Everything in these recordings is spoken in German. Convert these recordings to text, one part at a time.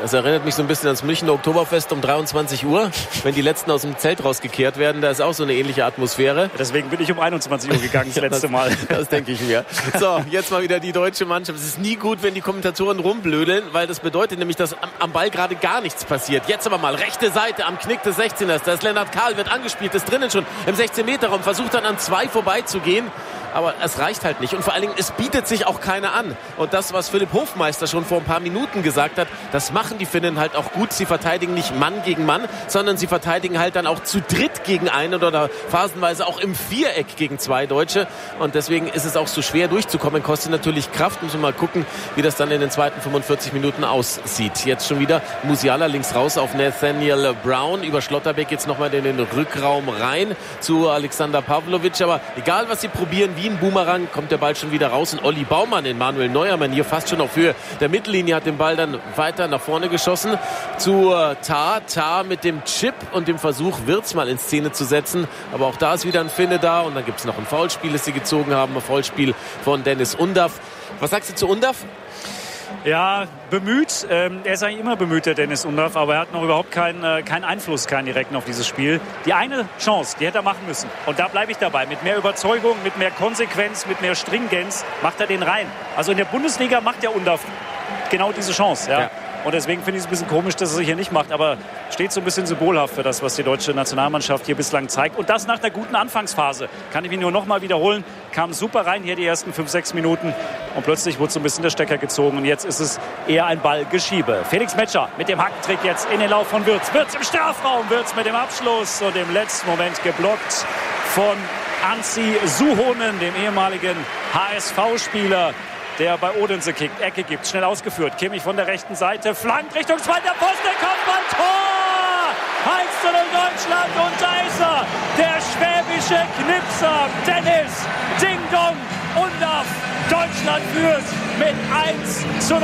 Das erinnert mich so ein bisschen ans Münchner Oktoberfest um 23 Uhr, wenn die Letzten aus dem Zelt rausgekehrt werden. Da ist auch so eine ähnliche Atmosphäre. Deswegen bin ich um 21 Uhr gegangen das letzte Mal. Das denke ich mir. So, jetzt mal wieder die deutsche Mannschaft. Es ist nie gut, wenn die Kommentatoren rumblödeln, weil das bedeutet nämlich, dass am Ball gerade gar nichts passiert. Jetzt aber mal rechte Seite am Knick des 16ers. Da ist Lennart Kahl, wird angespielt, ist drinnen schon im 16-Meter-Raum, versucht dann an 2 vorbeizugehen. Aber es reicht halt nicht. Und vor allen Dingen, es bietet sich auch keiner an. Und das, was Philipp Hofmeister schon vor ein paar Minuten gesagt hat, das machen die Finnen halt auch gut. Sie verteidigen nicht Mann gegen Mann, sondern sie verteidigen halt dann auch zu dritt gegen einen oder phasenweise auch im Viereck gegen 2 Deutsche. Und deswegen ist es auch so schwer durchzukommen. Kostet natürlich Kraft. Müssen wir mal gucken, wie das dann in den zweiten 45 Minuten aussieht. Jetzt schon wieder Musiala links raus auf Nathaniel Brown. Über Schlotterbeck jetzt nochmal in den Rückraum rein zu Alexander Pavlovic. Aber egal, was sie probieren, wie ein Boomerang, kommt der Ball schon wieder raus. Und Olli Baumann in Manuel Neuer-Manier fast schon auf Höhe der Mittellinie hat den Ball dann weiter nach vorne geschossen zu Tar mit dem Chip und dem Versuch, Wirtz mal in Szene zu setzen. Aber auch da ist wieder ein Finne da. Und dann gibt es noch ein Foulspiel, das sie gezogen haben. Ein Foulspiel von Dennis Undav. Was sagst du zu Undav? Ja, bemüht. Er ist eigentlich immer bemüht, der Dennis Undav, aber er hat noch überhaupt keinen Einfluss, keinen direkten auf dieses Spiel. Die eine Chance, die hätte er machen müssen. Und da bleibe ich dabei. Mit mehr Überzeugung, mit mehr Konsequenz, mit mehr Stringenz macht er den rein. Also in der Bundesliga macht der Undav genau diese Chance. Ja. Und deswegen finde ich es ein bisschen komisch, dass er sich hier nicht macht. Aber steht so ein bisschen symbolhaft für das, was die deutsche Nationalmannschaft hier bislang zeigt. Und das nach einer guten Anfangsphase. Kann ich mich nur noch mal wiederholen. Kam super rein hier die ersten 5-6 Minuten. Und plötzlich wurde so ein bisschen der Stecker gezogen. Und jetzt ist es eher ein Ballgeschiebe. Felix Metscher mit dem Hackentrick jetzt in den Lauf von Wirtz. Wirtz im Strafraum. Wirtz mit dem Abschluss. Und im letzten Moment geblockt von Anssi Suhonen, dem ehemaligen HSV-Spieler, der bei Odense kickt, Ecke gibt, schnell ausgeführt. Kimmich von der rechten Seite, flankt Richtung zweiter Pfosten, Kopfball, Tor! 1:0 Deutschland und da ist er, der schwäbische Knipser, Dennis Ding Dong Undav. Deutschland führt mit 1:0.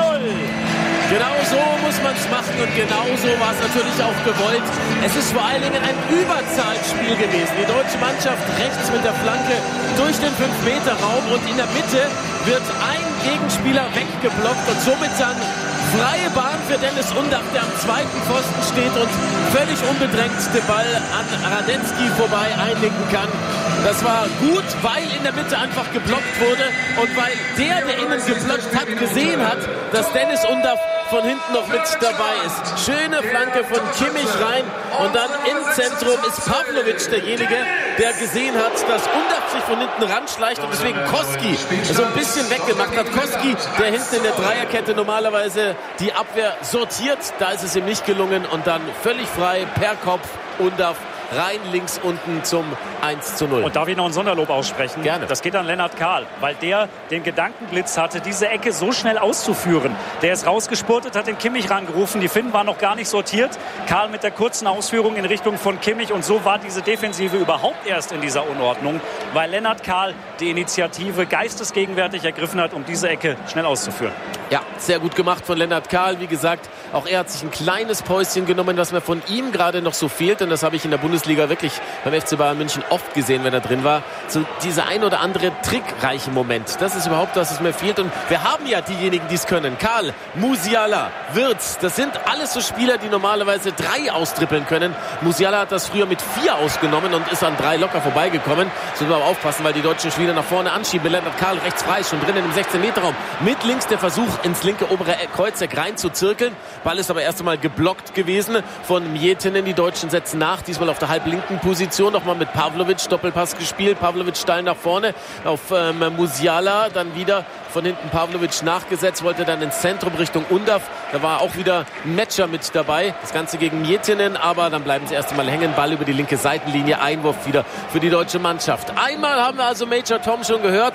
Genau so muss man es machen und genau so war es natürlich auch gewollt. Es ist vor allen Dingen ein Überzahlspiel gewesen. Die deutsche Mannschaft rechts mit der Flanke durch den 5-Meter-Raum und in der Mitte wird ein Gegenspieler weggeblockt und somit dann freie Bahn für Dennis Undav, der am zweiten Pfosten steht und völlig unbedrängt den Ball an Radetzky vorbei einlenken kann. Das war gut, weil in der Mitte einfach geblockt wurde und weil der innen geblockt hat, gesehen hat, dass Dennis Undav von hinten noch mit dabei ist. Schöne Flanke von Kimmich rein und dann im Zentrum ist Pavlovic derjenige, der gesehen hat, dass Undav sich von hinten ranschleicht und deswegen Koski so ein bisschen weggemacht hat. Koski, der hinten in der Dreierkette normalerweise die Abwehr sortiert, da ist es ihm nicht gelungen und dann völlig frei per Kopf Undav rein links unten zum 1:0. Und darf ich noch ein Sonderlob aussprechen? Gerne. Das geht an Lennart Kahl, weil der den Gedankenblitz hatte, diese Ecke so schnell auszuführen. Der ist rausgespurtet, hat den Kimmich rangerufen. Die Finnen waren noch gar nicht sortiert. Kahl mit der kurzen Ausführung in Richtung von Kimmich. Und so war diese Defensive überhaupt erst in dieser Unordnung, weil Lennart Kahl die Initiative geistesgegenwärtig ergriffen hat, um diese Ecke schnell auszuführen. Ja, sehr gut gemacht von Lennart Kahl. Wie gesagt, auch er hat sich ein kleines Päuschen genommen, was mir von ihm gerade noch so fehlt. Und das habe ich in der Bundesliga wirklich beim FC Bayern München oft gesehen, wenn er drin war. So dieser ein oder andere trickreiche Moment. Das ist überhaupt das, was mir fehlt. Und wir haben ja diejenigen, die es können. Kahl, Musiala, Wirtz. Das sind alles so Spieler, die normalerweise 3 austrippeln können. Musiala hat das früher mit 4 ausgenommen und ist an 3 locker vorbeigekommen. Das müssen wir aber aufpassen, weil die deutschen Spieler nach vorne anschieben. Lennart Kahl rechts frei, schon drinnen im 16-Meter-Raum. Mit links der Versuch, ins linke obere Kreuzeck rein zu zirkeln. Ball ist aber erst einmal geblockt gewesen von Miettinen. Die Deutschen setzen nach, diesmal auf der halblinken Position. Nochmal mit Pavlovic, Doppelpass gespielt. Pavlovic steil nach vorne auf Musiala. Dann wieder von hinten Pavlovic nachgesetzt, wollte dann ins Zentrum Richtung Undav. Da war auch wieder ein Matcher mit dabei. Das Ganze gegen Miettinen, aber dann bleiben sie erst einmal hängen. Ball über die linke Seitenlinie. Einwurf wieder für die deutsche Mannschaft. Einmal haben wir also Major Tom schon gehört.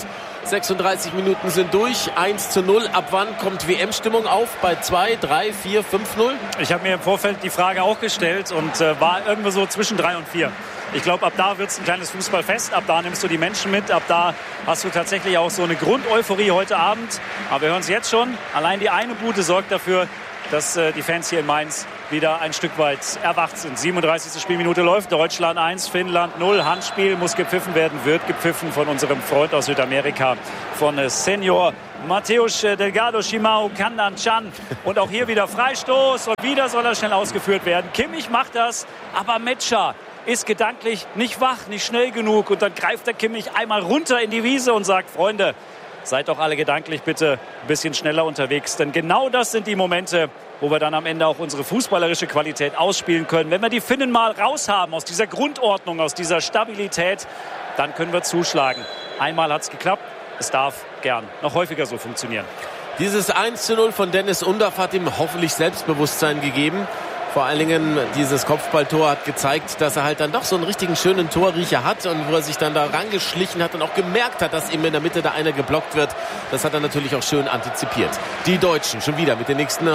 36 Minuten sind durch, 1:0. Ab wann kommt WM-Stimmung auf? Bei 2, 3, 4, 5:0? Ich habe mir im Vorfeld die Frage auch gestellt und war irgendwo so zwischen 3 und 4. Ich glaube, ab da wird es ein kleines Fußballfest. Ab da nimmst du die Menschen mit. Ab da hast du tatsächlich auch so eine Grundeuphorie heute Abend. Aber wir hören es jetzt schon. Allein die eine Bude sorgt dafür, dass die Fans hier in Mainz wieder ein Stück weit erwacht sind. 37. Spielminute läuft. Deutschland 1, Finnland 0. Handspiel muss gepfiffen werden, wird gepfiffen von unserem Freund aus Südamerika, von Senior Mateus Delgado Shimao Kandan-chan. Und auch hier wieder Freistoß und wieder soll er schnell ausgeführt werden. Kimmich macht das, aber Metscher ist gedanklich nicht wach, nicht schnell genug. Und dann greift der Kimmich einmal runter in die Wiese und sagt, Freunde, seid doch alle gedanklich bitte ein bisschen schneller unterwegs. Denn genau das sind die Momente, wo wir dann am Ende auch unsere fußballerische Qualität ausspielen können. Wenn wir die Finnen mal raus haben aus dieser Grundordnung, aus dieser Stabilität, dann können wir zuschlagen. Einmal hat es geklappt. Es darf gern noch häufiger so funktionieren. Dieses 1:0 von Dennis Undaff hat ihm hoffentlich Selbstbewusstsein gegeben. Vor allen Dingen dieses Kopfballtor hat gezeigt, dass er halt dann doch so einen richtigen schönen Torriecher hat und wo er sich dann da rangeschlichen hat und auch gemerkt hat, dass ihm in der Mitte da einer geblockt wird. Das hat er natürlich auch schön antizipiert. Die Deutschen schon wieder mit den nächsten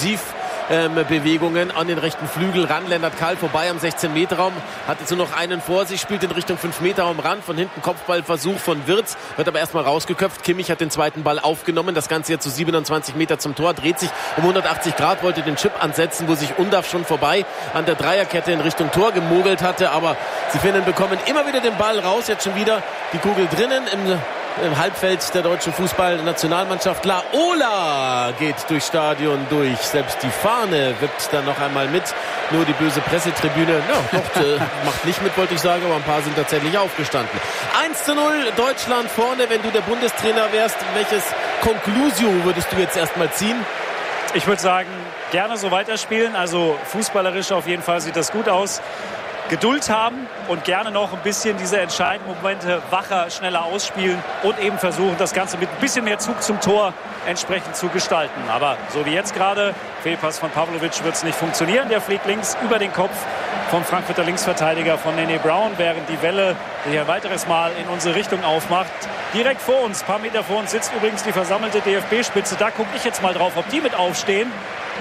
Offensivbewegungen an den rechten Flügel ran. Lennart Kahl vorbei am 16-Meter-Raum, hat jetzt nur noch einen vor sich, spielt in Richtung 5-Meter-Raum ran. Von hinten Kopfballversuch von Wirtz, wird aber erstmal rausgeköpft. Kimmich hat den zweiten Ball aufgenommen. Das Ganze jetzt zu 27 Meter zum Tor, dreht sich um 180 Grad, wollte den Chip ansetzen, wo sich Undaff schon vorbei an der Dreierkette in Richtung Tor gemogelt hatte, aber die Finnen bekommen immer wieder den Ball raus, jetzt schon wieder die Kugel drinnen im Halbfeld der deutschen Fußballnationalmannschaft. Laola geht durchs Stadion durch, selbst die Fahne wippt dann noch einmal mit, nur die böse Pressetribüne macht nicht mit, wollte ich sagen, aber ein paar sind tatsächlich aufgestanden. 1:0 Deutschland vorne. Wenn du der Bundestrainer wärst, welches Conclusio würdest du jetzt erstmal ziehen? Ich würde sagen, gerne so weiterspielen. Also fußballerisch auf jeden Fall sieht das gut aus. Geduld haben und gerne noch ein bisschen diese entscheidenden Momente wacher, schneller ausspielen und eben versuchen, das Ganze mit ein bisschen mehr Zug zum Tor entsprechend zu gestalten. Aber so wie jetzt gerade, Fehlpass von Pavlovic, wird es nicht funktionieren. Der fliegt links über den Kopf vom Frankfurter Linksverteidiger von Nene Brown, während die Welle, die ein weiteres Mal in unsere Richtung aufmacht. Direkt vor uns, ein paar Meter vor uns, sitzt übrigens die versammelte DFB-Spitze. Da gucke ich jetzt mal drauf, ob die mit aufstehen.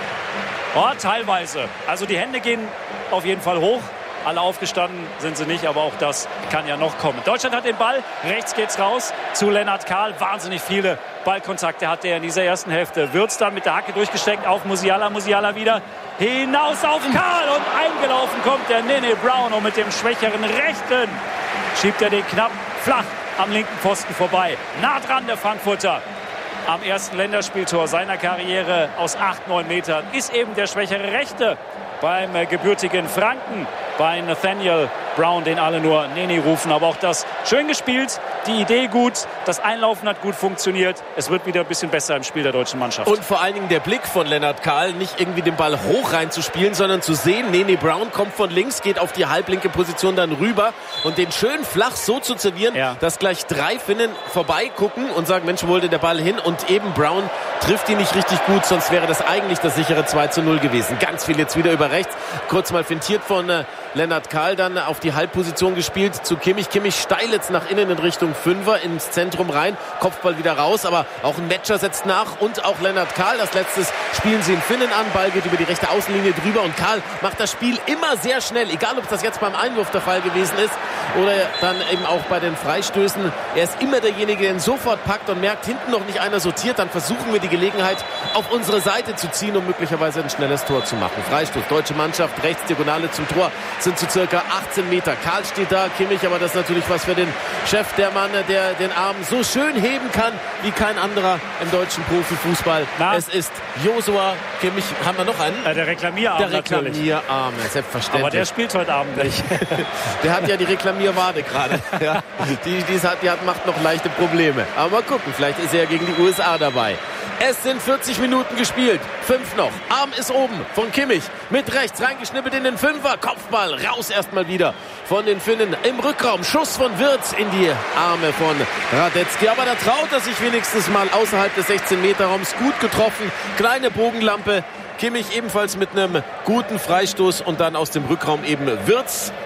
Oh, teilweise. Also die Hände gehen auf jeden Fall hoch. Alle aufgestanden sind sie nicht, aber auch das kann ja noch kommen. Deutschland hat den Ball, rechts geht's raus zu Lennart Kahl. Wahnsinnig viele Ballkontakte hatte er in dieser ersten Hälfte. Wirtz dann mit der Hacke durchgesteckt auf Musiala. Musiala wieder hinaus auf Kahl und eingelaufen kommt der Nene Brown und mit dem schwächeren Rechten schiebt er den knapp flach am linken Pfosten vorbei. Nah dran der Frankfurter. Am ersten Länderspieltor seiner Karriere aus 8-9 Metern ist eben der schwächere Rechte beim gebürtigen Franken, bei Nathaniel Brown, den alle nur Nene rufen. Aber auch das schön gespielt, die Idee gut, das Einlaufen hat gut funktioniert. Es wird wieder ein bisschen besser im Spiel der deutschen Mannschaft. Und vor allen Dingen der Blick von Lennart Kahl, nicht irgendwie den Ball hoch reinzuspielen, sondern zu sehen, Nene Brown kommt von links, geht auf die halblinke Position dann rüber und den schön flach so zu servieren, dass gleich 3 Finnen vorbeigucken und sagen, Mensch, wo wollte der Ball hin? Und eben Brown trifft ihn nicht richtig gut, sonst wäre das eigentlich das sichere 2:0 gewesen. Ganz viel jetzt wieder über rechts, kurz mal fintiert von Lennart Kahl, dann auf die Halbposition gespielt zu Kimmich. Kimmich steil jetzt nach innen in Richtung Fünfer ins Zentrum rein. Kopfball wieder raus, aber auch ein Metscher setzt nach und auch Lennart Kahl. Als letztes spielen sie den Finnen an. Ball geht über die rechte Außenlinie drüber und Kahl macht das Spiel immer sehr schnell. Egal, ob das jetzt beim Einwurf der Fall gewesen ist oder dann eben auch bei den Freistößen. Er ist immer derjenige, der ihn sofort packt und merkt, hinten noch nicht einer sortiert. Dann versuchen wir die Gelegenheit auf unsere Seite zu ziehen, um möglicherweise ein schnelles Tor zu machen. Freistoß, deutsche Mannschaft, rechts Diagonale zum Tor, sind zu circa 18 Meter. Kahl steht da, Kimmich, aber das ist natürlich was für den Chef, der Mann, der den Arm so schön heben kann, wie kein anderer im deutschen Profifußball. Es ist Josua Kimmich. Haben wir noch einen? Der Reklamierarm. Der Reklamierarm, selbstverständlich. Aber der spielt heute Abend nicht. Der hat ja die Reklamierwade gerade. Ja, die macht noch leichte Probleme. Aber mal gucken, vielleicht ist er gegen die USA dabei. Es sind 40 Minuten gespielt. 5 noch. Arm ist oben von Kimmich. Mit rechts reingeschnippelt in den Fünfer. Kopfball raus erstmal wieder von den Finnen im Rückraum. Schuss von Wirtz in die Arme von Radetzky. Aber da traut er sich wenigstens mal außerhalb des 16-Meter-Raums. Gut getroffen. Kleine Bogenlampe. Kimmich ebenfalls mit einem guten Freistoß und dann aus dem Rückraum eben Wirtz.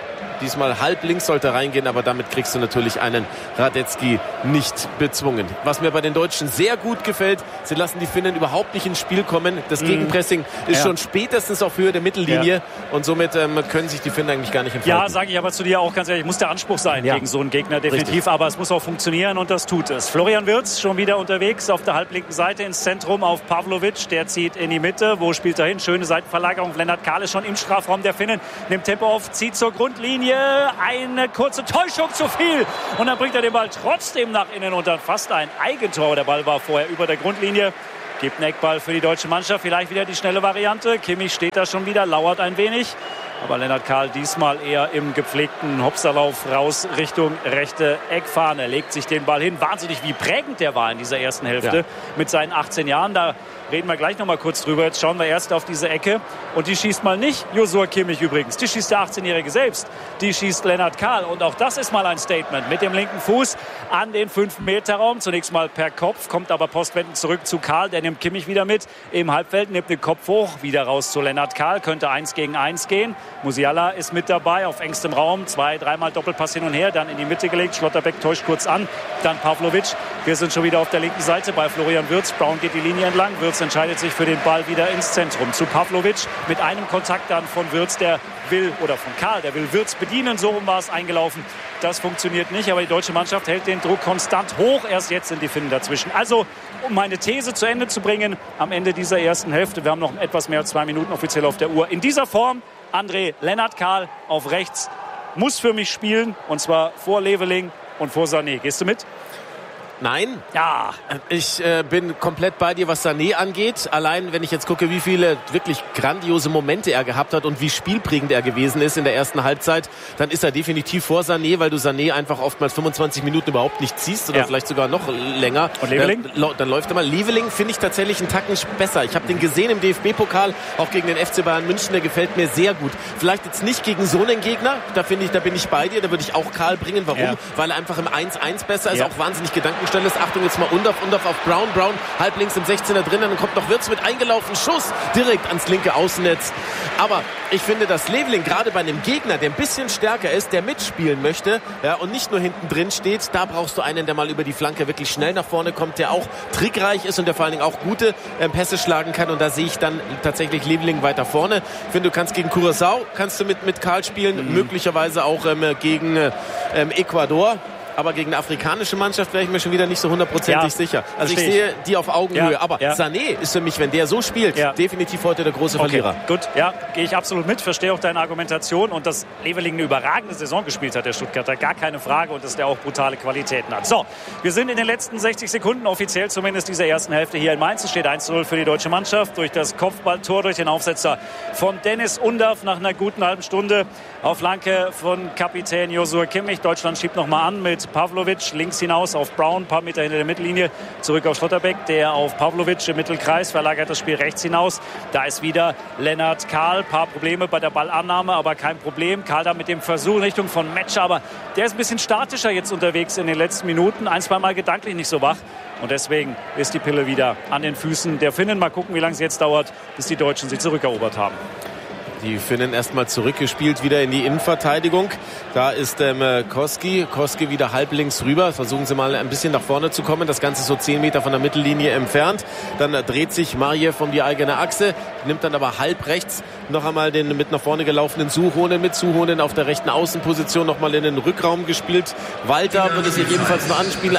Diesmal halb links sollte reingehen, aber damit kriegst du natürlich einen Radetzky nicht bezwungen. Was mir bei den Deutschen sehr gut gefällt, sie lassen die Finnen überhaupt nicht ins Spiel kommen. Das Gegenpressing ist schon spätestens auf Höhe der Mittellinie und somit können sich die Finnen eigentlich gar nicht entfalten. Ja, sage ich aber zu dir auch ganz ehrlich, muss der Anspruch sein gegen so einen Gegner definitiv, richtig. Aber es muss auch funktionieren und das tut es. Florian Wirtz schon wieder unterwegs auf der halblinken Seite ins Zentrum auf Pavlovic, der zieht in die Mitte. Wo spielt er hin? Schöne Seitenverlagerung. Lennart Kahl ist schon im Strafraum der Finnen, nimmt Tempo auf, zieht zur Grundlinie. Eine kurze Täuschung zu viel und dann bringt er den Ball trotzdem nach innen und dann fast ein Eigentor. Der Ball war vorher über der Grundlinie. Gibt einen Eckball für die deutsche Mannschaft. Vielleicht wieder die schnelle Variante. Kimmich steht da schon wieder, lauert ein wenig. Aber Lennart Kahl diesmal eher im gepflegten Hopserlauf raus Richtung rechte Eckfahne. Legt sich den Ball hin. Wahnsinnig, wie prägend der war in dieser ersten Hälfte mit seinen 18 Jahren. Da reden wir gleich noch mal kurz drüber. Jetzt schauen wir erst auf diese Ecke. Und die schießt mal nicht Joshua Kimmich übrigens. Die schießt der 18-Jährige selbst. Die schießt Lennart Kahl. Und auch das ist mal ein Statement. Mit dem linken Fuß an den 5-Meter-Raum. Zunächst mal per Kopf, kommt aber postwendend zurück zu Kahl. Der nimmt Kimmich wieder mit im Halbfeld, nimmt den Kopf hoch, wieder raus zu Lennart Kahl. Könnte 1 gegen 1 gehen. Musiala ist mit dabei, auf engstem Raum. 2-3 Mal Doppelpass hin und her, dann in die Mitte gelegt. Schlotterbeck täuscht kurz an. Dann Pavlovic. Wir sind schon wieder auf der linken Seite bei Florian Wirtz. Brown geht die Linie entlang. Wirtz entscheidet sich für den Ball wieder ins Zentrum. Zu Pavlovic mit einem Kontakt dann von Wirtz, der will, oder von Kahl, der will Wirtz bedienen. So rum war es eingelaufen. Das funktioniert nicht, aber die deutsche Mannschaft hält den Druck konstant hoch. Erst jetzt sind die Finnen dazwischen. Also, um meine These zu Ende zu bringen, am Ende dieser ersten Hälfte, wir haben noch etwas mehr als 2 Minuten offiziell auf der Uhr. In dieser Form, André, Lennart Kahl auf rechts muss für mich spielen, und zwar vor Leveling und vor Sané. Gehst du mit? Nein. Ja. Ich bin komplett bei dir, was Sané angeht. Allein, wenn ich jetzt gucke, wie viele wirklich grandiose Momente er gehabt hat und wie spielprägend er gewesen ist in der ersten Halbzeit, dann ist er definitiv vor Sané, weil du Sané einfach oftmals 25 Minuten überhaupt nicht ziehst oder vielleicht sogar noch länger. Und Leveling? Dann läuft er mal. Leveling finde ich tatsächlich einen Tacken besser. Ich habe den gesehen im DFB-Pokal, auch gegen den FC Bayern München. Der gefällt mir sehr gut. Vielleicht jetzt nicht gegen so einen Gegner. Da bin ich bei dir. Da würde ich auch Kahl bringen. Warum? Ja. Weil er einfach im 1-1 besser ist. Auch wahnsinnig gedankenständig. Achtung, jetzt mal Undorf auf Brown. Brown halb links im 16er drin. Dann kommt noch Wirtz mit eingelaufen. Schuss direkt ans linke Außennetz. Aber ich finde, dass Leveling gerade bei einem Gegner, der ein bisschen stärker ist, der mitspielen möchte und nicht nur hinten drin steht, da brauchst du einen, der mal über die Flanke wirklich schnell nach vorne kommt, der auch trickreich ist und der vor allen Dingen auch gute Pässe schlagen kann. Und da sehe ich dann tatsächlich Leveling weiter vorne. Ich finde, du kannst gegen Curaçao mit Kahl spielen, möglicherweise auch gegen Ecuador. Aber gegen eine afrikanische Mannschaft wäre ich mir schon wieder nicht so hundertprozentig sicher. Also ich sehe die auf Augenhöhe. Aber Sané ist für mich, wenn der so spielt, definitiv heute der große Verlierer. Gut, gehe ich absolut mit. Verstehe auch deine Argumentation. Und dass Leveling eine überragende Saison gespielt hat, der Stuttgarter, gar keine Frage. Und dass der auch brutale Qualitäten hat. So, wir sind in den letzten 60 Sekunden, offiziell zumindest dieser ersten Hälfte hier in Mainz. Es steht 1-0 für die deutsche Mannschaft durch das Kopfballtor, durch den Aufsetzer von Dennis Undorf nach einer guten halben Stunde auf Flanke von Kapitän Joshua Kimmich. Deutschland schiebt nochmal an mit Pavlovic links hinaus auf Brown, ein paar Meter hinter der Mittellinie, zurück auf Schlotterbeck, der auf Pavlovic im Mittelkreis verlagert das Spiel rechts hinaus. Da ist wieder Lennart Kahl, ein paar Probleme bei der Ballannahme, aber kein Problem. Kahl da mit dem Versuch in Richtung von Metscher, aber der ist ein bisschen statischer jetzt unterwegs in den letzten Minuten, 1-2 Mal gedanklich nicht so wach. Und deswegen ist die Pille wieder an den Füßen der Finnen. Mal gucken, wie lange es jetzt dauert, bis die Deutschen sie zurückerobert haben. Die Finnen erstmal zurückgespielt wieder in die Innenverteidigung. Da ist Koski wieder halblinks rüber. Versuchen sie mal ein bisschen nach vorne zu kommen. Das Ganze so 10 Meter von der Mittellinie entfernt. Dann dreht sich Marjew um die eigene Achse, nimmt dann aber halb rechts noch einmal den mit nach vorne gelaufenen Suhonen mit. Suhonen auf der rechten Außenposition nochmal in den Rückraum gespielt. Walter würde sich ebenfalls noch anspielen.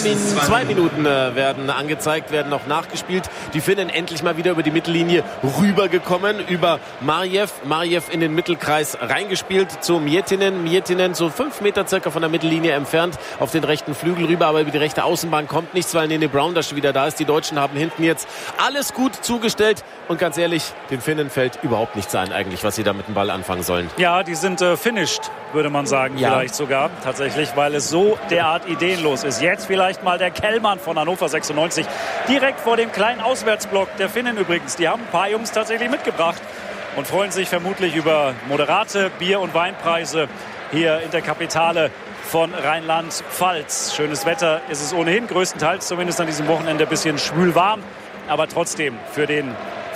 2 Minuten werden angezeigt, werden noch nachgespielt. Die Finnen endlich mal wieder über die Mittellinie rübergekommen, über Marjew in den Mittelkreis reingespielt zu Miettinen so 5 Meter circa von der Mittellinie entfernt auf den rechten Flügel rüber, aber über die rechte Außenbahn kommt nichts, weil Nene Brown da schon wieder da ist. Die Deutschen haben hinten jetzt alles gut zugestellt und ganz ehrlich, den Finnen fällt überhaupt nichts ein eigentlich, was sie da mit dem Ball anfangen sollen. Ja, die sind finished, würde man sagen, vielleicht sogar tatsächlich, weil es so derart ideenlos ist. Jetzt vielleicht mal der Kellmann von Hannover 96, direkt vor dem kleinen Auswärtsblock der Finnen übrigens. Die haben ein paar Jungs tatsächlich mitgebracht und freuen sich vermutlich über moderate Bier- und Weinpreise hier in der Kapitale von Rheinland-Pfalz. Schönes Wetter ist es ohnehin, größtenteils zumindest an diesem Wochenende ein bisschen schwül warm, aber trotzdem für den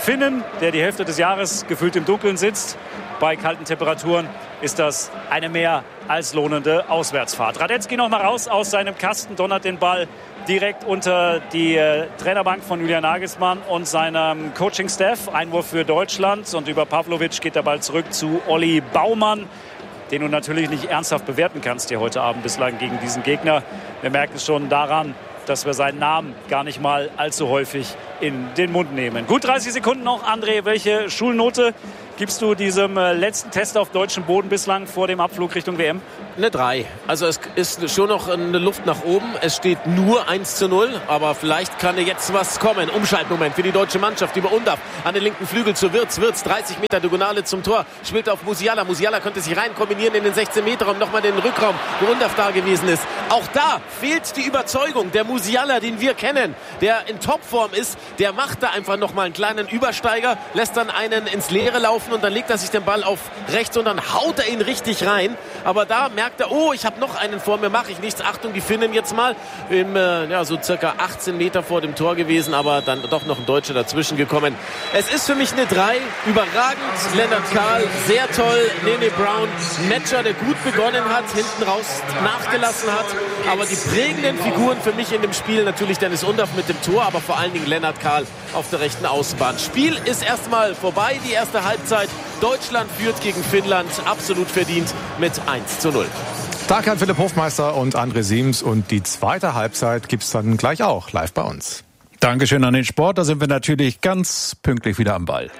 Finnen, der die Hälfte des Jahres gefühlt im Dunkeln sitzt. Bei kalten Temperaturen ist das eine mehr als lohnende Auswärtsfahrt. Radetzky noch mal raus aus seinem Kasten, donnert den Ball direkt unter die Trainerbank von Julian Nagelsmann und seinem Coaching-Staff. Einwurf für Deutschland und über Pavlovic geht der Ball zurück zu Olli Baumann, den du natürlich nicht ernsthaft bewerten kannst hier heute Abend bislang gegen diesen Gegner. Wir merken es schon daran, dass wir seinen Namen gar nicht mal allzu häufig in den Mund nehmen. Gut 30 Sekunden noch. André, welche Schulnote gibst du diesem letzten Test auf deutschem Boden bislang vor dem Abflug Richtung WM? Eine 3. Also es ist schon noch eine Luft nach oben. Es steht nur 1:0, aber vielleicht kann jetzt was kommen. Umschaltmoment für die deutsche Mannschaft über Undav an den linken Flügel zu Wirtz. Wirtz 30 Meter Diagonale zum Tor, spielt auf Musiala. Musiala könnte sich rein kombinieren in den 16-Meter-Raum, nochmal den Rückraum, wo Undav da gewesen ist. Auch da fehlt die Überzeugung. Der Musiala, den wir kennen, der in Topform ist, der macht da einfach nochmal einen kleinen Übersteiger, lässt dann einen ins Leere laufen und dann legt er sich den Ball auf rechts und dann haut er ihn richtig rein. Aber da merkt er, oh, ich habe noch einen vor mir, mache ich nichts. Achtung, die Finnen jetzt mal so circa 18 Meter vor dem Tor gewesen, aber dann doch noch ein Deutscher dazwischen gekommen. Es ist für mich eine 3, überragend. Lennart Kahl, sehr toll. Nene Brown, Matcher, der gut begonnen hat, hinten raus nachgelassen hat. Aber die prägenden Figuren für mich in dem Spiel natürlich Dennis Undav mit dem Tor, aber vor allen Dingen Lennart Kahl auf der rechten Außenbahn. Spiel ist erstmal vorbei, die erste Halbzeit. Deutschland führt gegen Finnland, absolut verdient mit 1:0. Danke an Philipp Hofmeister und André Siems. Und die zweite Halbzeit gibt's dann gleich auch live bei uns. Dankeschön an den Sport. Da sind wir natürlich ganz pünktlich wieder am Ball.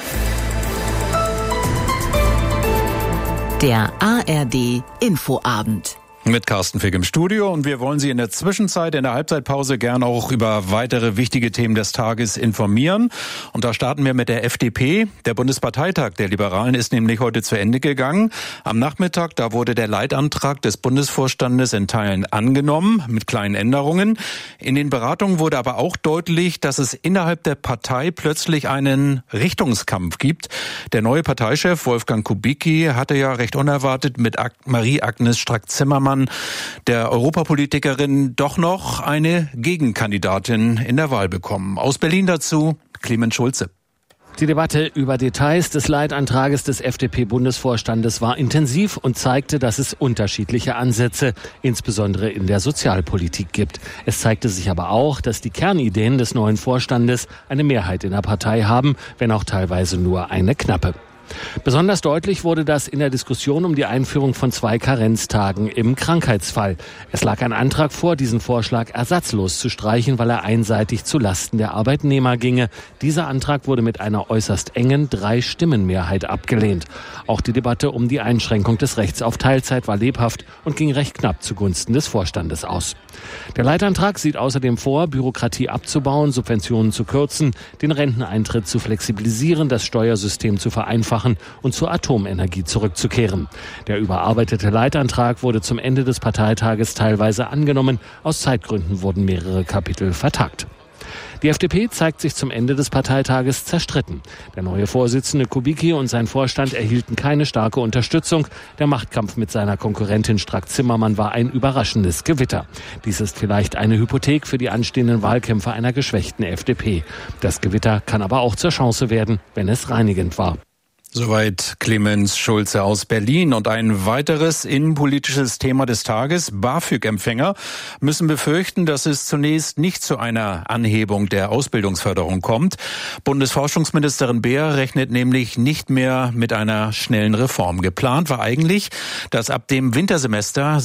Der ARD Infoabend. Mit Carsten Fick im Studio und wir wollen Sie in der Zwischenzeit, in der Halbzeitpause gerne auch über weitere wichtige Themen des Tages informieren. Und da starten wir mit der FDP. Der Bundesparteitag der Liberalen ist nämlich heute zu Ende gegangen. Am Nachmittag, da wurde der Leitantrag des Bundesvorstandes in Teilen angenommen, mit kleinen Änderungen. In den Beratungen wurde aber auch deutlich, dass es innerhalb der Partei plötzlich einen Richtungskampf gibt. Der neue Parteichef Wolfgang Kubicki hatte ja recht unerwartet mit Marie-Agnes Strack-Zimmermann, der Europapolitikerin, doch noch eine Gegenkandidatin in der Wahl bekommen. Aus Berlin dazu Clemens Schulze. Die Debatte über Details des Leitantrages des FDP-Bundesvorstandes war intensiv und zeigte, dass es unterschiedliche Ansätze, insbesondere in der Sozialpolitik, gibt. Es zeigte sich aber auch, dass die Kernideen des neuen Vorstandes eine Mehrheit in der Partei haben, wenn auch teilweise nur eine knappe. Besonders deutlich wurde das in der Diskussion um die Einführung von 2 Karenztagen im Krankheitsfall. Es lag ein Antrag vor, diesen Vorschlag ersatzlos zu streichen, weil er einseitig zu Lasten der Arbeitnehmer ginge. Dieser Antrag wurde mit einer äußerst engen 3-Stimmen-Mehrheit abgelehnt. Auch die Debatte um die Einschränkung des Rechts auf Teilzeit war lebhaft und ging recht knapp zugunsten des Vorstandes aus. Der Leitantrag sieht außerdem vor, Bürokratie abzubauen, Subventionen zu kürzen, den Renteneintritt zu flexibilisieren, das Steuersystem zu vereinfachen und zur Atomenergie zurückzukehren. Der überarbeitete Leitantrag wurde zum Ende des Parteitages teilweise angenommen. Aus Zeitgründen wurden mehrere Kapitel vertagt. Die FDP zeigt sich zum Ende des Parteitages zerstritten. Der neue Vorsitzende Kubicki und sein Vorstand erhielten keine starke Unterstützung. Der Machtkampf mit seiner Konkurrentin Strack-Zimmermann war ein überraschendes Gewitter. Dies ist vielleicht eine Hypothek für die anstehenden Wahlkämpfe einer geschwächten FDP. Das Gewitter kann aber auch zur Chance werden, wenn es reinigend war. Soweit Clemens Schulze aus Berlin. Und ein weiteres innenpolitisches Thema des Tages. BAföG-Empfänger müssen befürchten, dass es zunächst nicht zu einer Anhebung der Ausbildungsförderung kommt. Bundesforschungsministerin Beer rechnet nämlich nicht mehr mit einer schnellen Reform. Geplant war eigentlich, dass ab dem Wintersemester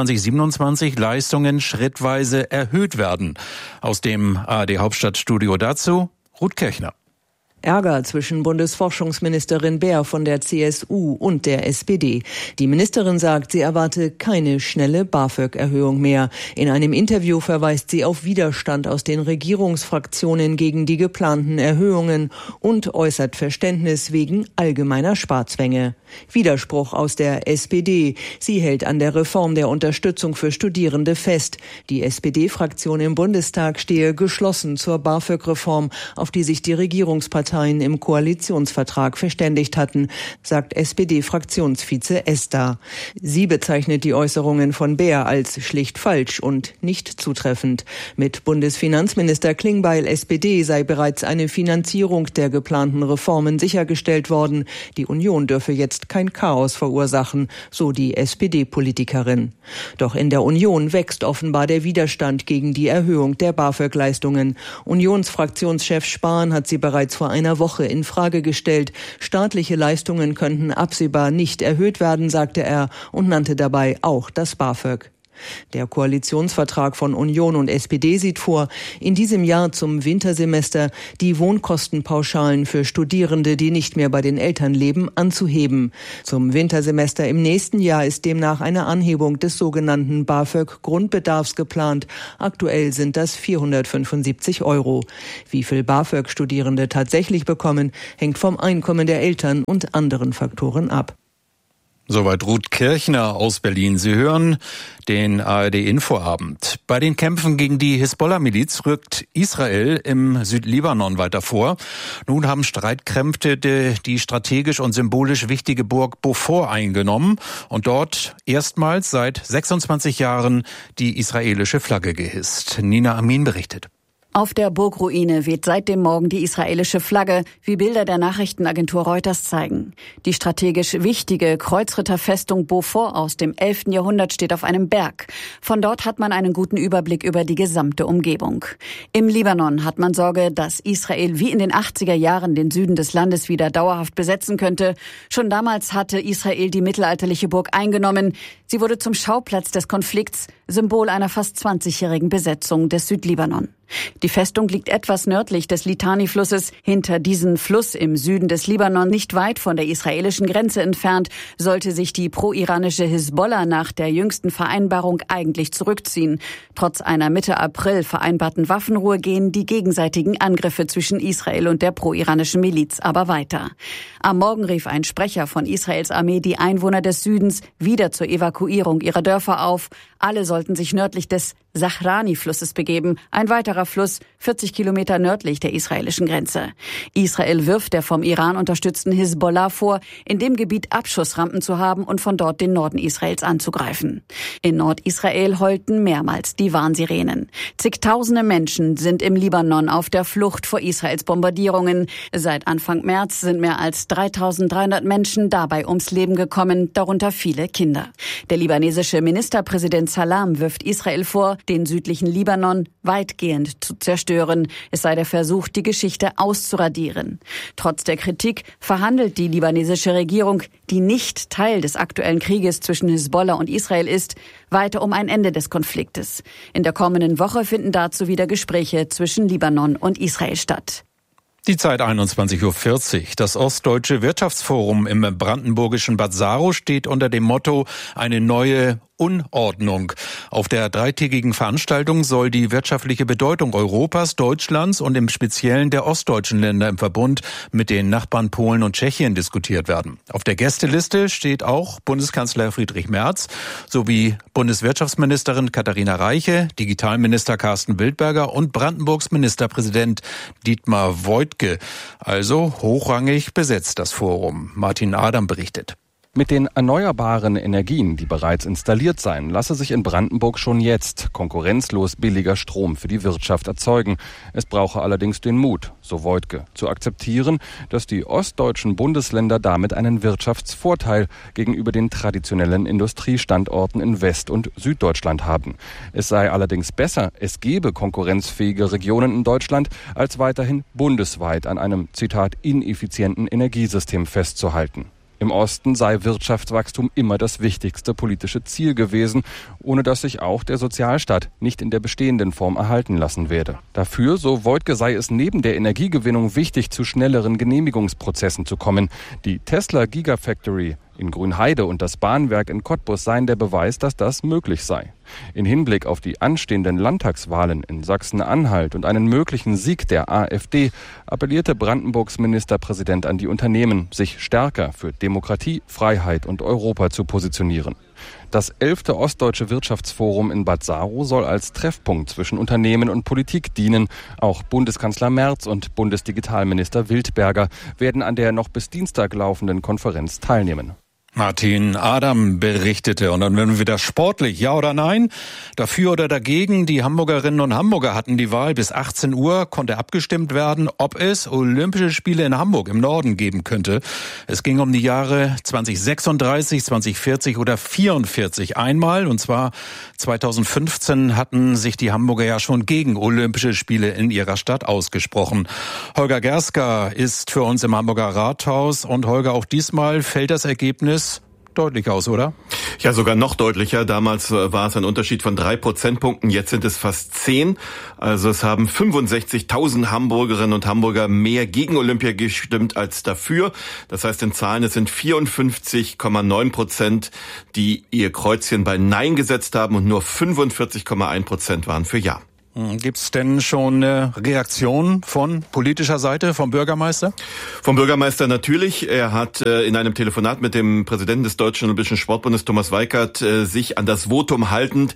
26/27 Leistungen schrittweise erhöht werden. Aus dem ARD Hauptstadtstudio dazu Ruth Kirchner. Ärger zwischen Bundesforschungsministerin Beer von der CSU und der SPD. Die Ministerin sagt, sie erwarte keine schnelle BAföG-Erhöhung mehr. In einem Interview verweist sie auf Widerstand aus den Regierungsfraktionen gegen die geplanten Erhöhungen und äußert Verständnis wegen allgemeiner Sparzwänge. Widerspruch aus der SPD. Sie hält an der Reform der Unterstützung für Studierende fest. Die SPD-Fraktion im Bundestag stehe geschlossen zur BAföG-Reform, auf die sich die Regierungspartei Parteien im Koalitionsvertrag verständigt hatten, sagt SPD-Fraktionsvize Ester. Sie bezeichnet die Äußerungen von Beer als schlicht falsch und nicht zutreffend. Mit Bundesfinanzminister Klingbeil SPD sei bereits eine Finanzierung der geplanten Reformen sichergestellt worden. Die Union dürfe jetzt kein Chaos verursachen, so die SPD-Politikerin. Doch in der Union wächst offenbar der Widerstand gegen die Erhöhung der BAföG-Leistungen. Unionsfraktionschef Spahn hat sie bereits vor einer Woche in Frage gestellt. Staatliche Leistungen könnten absehbar nicht erhöht werden, sagte er und nannte dabei auch das BAföG. Der Koalitionsvertrag von Union und SPD sieht vor, in diesem Jahr zum Wintersemester die Wohnkostenpauschalen für Studierende, die nicht mehr bei den Eltern leben, anzuheben. Zum Wintersemester im nächsten Jahr ist demnach eine Anhebung des sogenannten BAföG-Grundbedarfs geplant. Aktuell sind das 475 €. Wie viel BAföG Studierende tatsächlich bekommen, hängt vom Einkommen der Eltern und anderen Faktoren ab. Soweit Ruth Kirchner aus Berlin. Sie hören den ARD-Infoabend. Bei den Kämpfen gegen die Hisbollah-Miliz rückt Israel im Südlibanon weiter vor. Nun haben Streitkräfte die strategisch und symbolisch wichtige Burg Beaufort eingenommen und dort erstmals seit 26 Jahren die israelische Flagge gehisst. Nina Amin berichtet. Auf der Burgruine weht seit dem Morgen die israelische Flagge, wie Bilder der Nachrichtenagentur Reuters zeigen. Die strategisch wichtige Kreuzritterfestung Beaufort aus dem 11. Jahrhundert steht auf einem Berg. Von dort hat man einen guten Überblick über die gesamte Umgebung. Im Libanon hat man Sorge, dass Israel wie in den 80er Jahren den Süden des Landes wieder dauerhaft besetzen könnte. Schon damals hatte Israel die mittelalterliche Burg eingenommen. Sie wurde zum Schauplatz des Konflikts, Symbol einer fast 20-jährigen Besetzung des Südlibanon. Die Festung liegt etwas nördlich des Litani-Flusses. Hinter diesem Fluss im Süden des Libanon, nicht weit von der israelischen Grenze entfernt, sollte sich die pro-iranische Hisbollah nach der jüngsten Vereinbarung eigentlich zurückziehen. Trotz einer Mitte April vereinbarten Waffenruhe gehen die gegenseitigen Angriffe zwischen Israel und der pro-iranischen Miliz aber weiter. Am Morgen rief ein Sprecher von Israels Armee die Einwohner des Südens wieder zur Evakuierung ihrer Dörfer auf. Alle sollten sich nördlich des Zahrani-Flusses begeben, ein weiterer Fluss 40 Kilometer nördlich der israelischen Grenze. Israel wirft der vom Iran unterstützten Hisbollah vor, in dem Gebiet Abschussrampen zu haben und von dort den Norden Israels anzugreifen. In Nordisrael heulten mehrmals die Warnsirenen. Zigtausende Menschen sind im Libanon auf der Flucht vor Israels Bombardierungen. Seit Anfang März sind mehr als 3.300 Menschen dabei ums Leben gekommen, darunter viele Kinder. Der libanesische Ministerpräsident Salam wirft Israel vor, den südlichen Libanon weitgehend zu zerstören. Es sei der Versuch, die Geschichte auszuradieren. Trotz der Kritik verhandelt die libanesische Regierung, die nicht Teil des aktuellen Krieges zwischen Hisbollah und Israel ist, weiter um ein Ende des Konfliktes. In der kommenden Woche finden dazu wieder Gespräche zwischen Libanon und Israel statt. Die Zeit 21:40 Uhr. Das Ostdeutsche Wirtschaftsforum im brandenburgischen Bad Saro steht unter dem Motto eine neue Unordnung. Auf der dreitägigen Veranstaltung soll die wirtschaftliche Bedeutung Europas, Deutschlands und im Speziellen der ostdeutschen Länder im Verbund mit den Nachbarn Polen und Tschechien diskutiert werden. Auf der Gästeliste steht auch Bundeskanzler Friedrich Merz sowie Bundeswirtschaftsministerin Katharina Reiche, Digitalminister Carsten Wildberger und Brandenburgs Ministerpräsident Dietmar Woidke. Also hochrangig besetzt das Forum. Martin Adam berichtet. Mit den erneuerbaren Energien, die bereits installiert seien, lasse sich in Brandenburg schon jetzt konkurrenzlos billiger Strom für die Wirtschaft erzeugen. Es brauche allerdings den Mut, so Woidke, zu akzeptieren, dass die ostdeutschen Bundesländer damit einen Wirtschaftsvorteil gegenüber den traditionellen Industriestandorten in West- und Süddeutschland haben. Es sei allerdings besser, es gebe konkurrenzfähige Regionen in Deutschland, als weiterhin bundesweit an einem, Zitat, ineffizienten Energiesystem festzuhalten. Im Osten sei Wirtschaftswachstum immer das wichtigste politische Ziel gewesen, ohne dass sich auch der Sozialstaat nicht in der bestehenden Form erhalten lassen werde. Dafür, so Woidke, sei es neben der Energiegewinnung wichtig, zu schnelleren Genehmigungsprozessen zu kommen. Die Tesla Gigafactory in Grünheide und das Bahnwerk in Cottbus seien der Beweis, dass das möglich sei. In Hinblick auf die anstehenden Landtagswahlen in Sachsen-Anhalt und einen möglichen Sieg der AfD appellierte Brandenburgs Ministerpräsident an die Unternehmen, sich stärker für Demokratie, Freiheit und Europa zu positionieren. Das 11. Ostdeutsche Wirtschaftsforum in Bad Saro soll als Treffpunkt zwischen Unternehmen und Politik dienen. Auch Bundeskanzler Merz und Bundesdigitalminister Wildberger werden an der noch bis Dienstag laufenden Konferenz teilnehmen. Martin Adam berichtete. Und dann werden wir wieder sportlich. Ja oder nein? Dafür oder dagegen? Die Hamburgerinnen und Hamburger hatten die Wahl. Bis 18 Uhr konnte abgestimmt werden, ob es Olympische Spiele in Hamburg im Norden geben könnte. Es ging um die Jahre 2036, 2040 oder 44 einmal. Und zwar 2015 hatten sich die Hamburger ja schon gegen Olympische Spiele in ihrer Stadt ausgesprochen. Holger Gerska ist für uns im Hamburger Rathaus. Und Holger, auch diesmal fällt das Ergebnis deutlich aus, oder? Ja, sogar noch deutlicher. Damals war es ein Unterschied von 3 Prozentpunkten, jetzt sind es fast 10. Also es haben 65.000 Hamburgerinnen und Hamburger mehr gegen Olympia gestimmt als dafür. Das heißt in Zahlen, es sind 54,9%, die ihr Kreuzchen bei Nein gesetzt haben und nur 45,1% waren für Ja. Gibt's denn schon eine Reaktion von politischer Seite, vom Bürgermeister? Vom Bürgermeister natürlich. Er hat in einem Telefonat mit dem Präsidenten des Deutschen Olympischen Sportbundes, Thomas Weikert, sich an das Votum haltend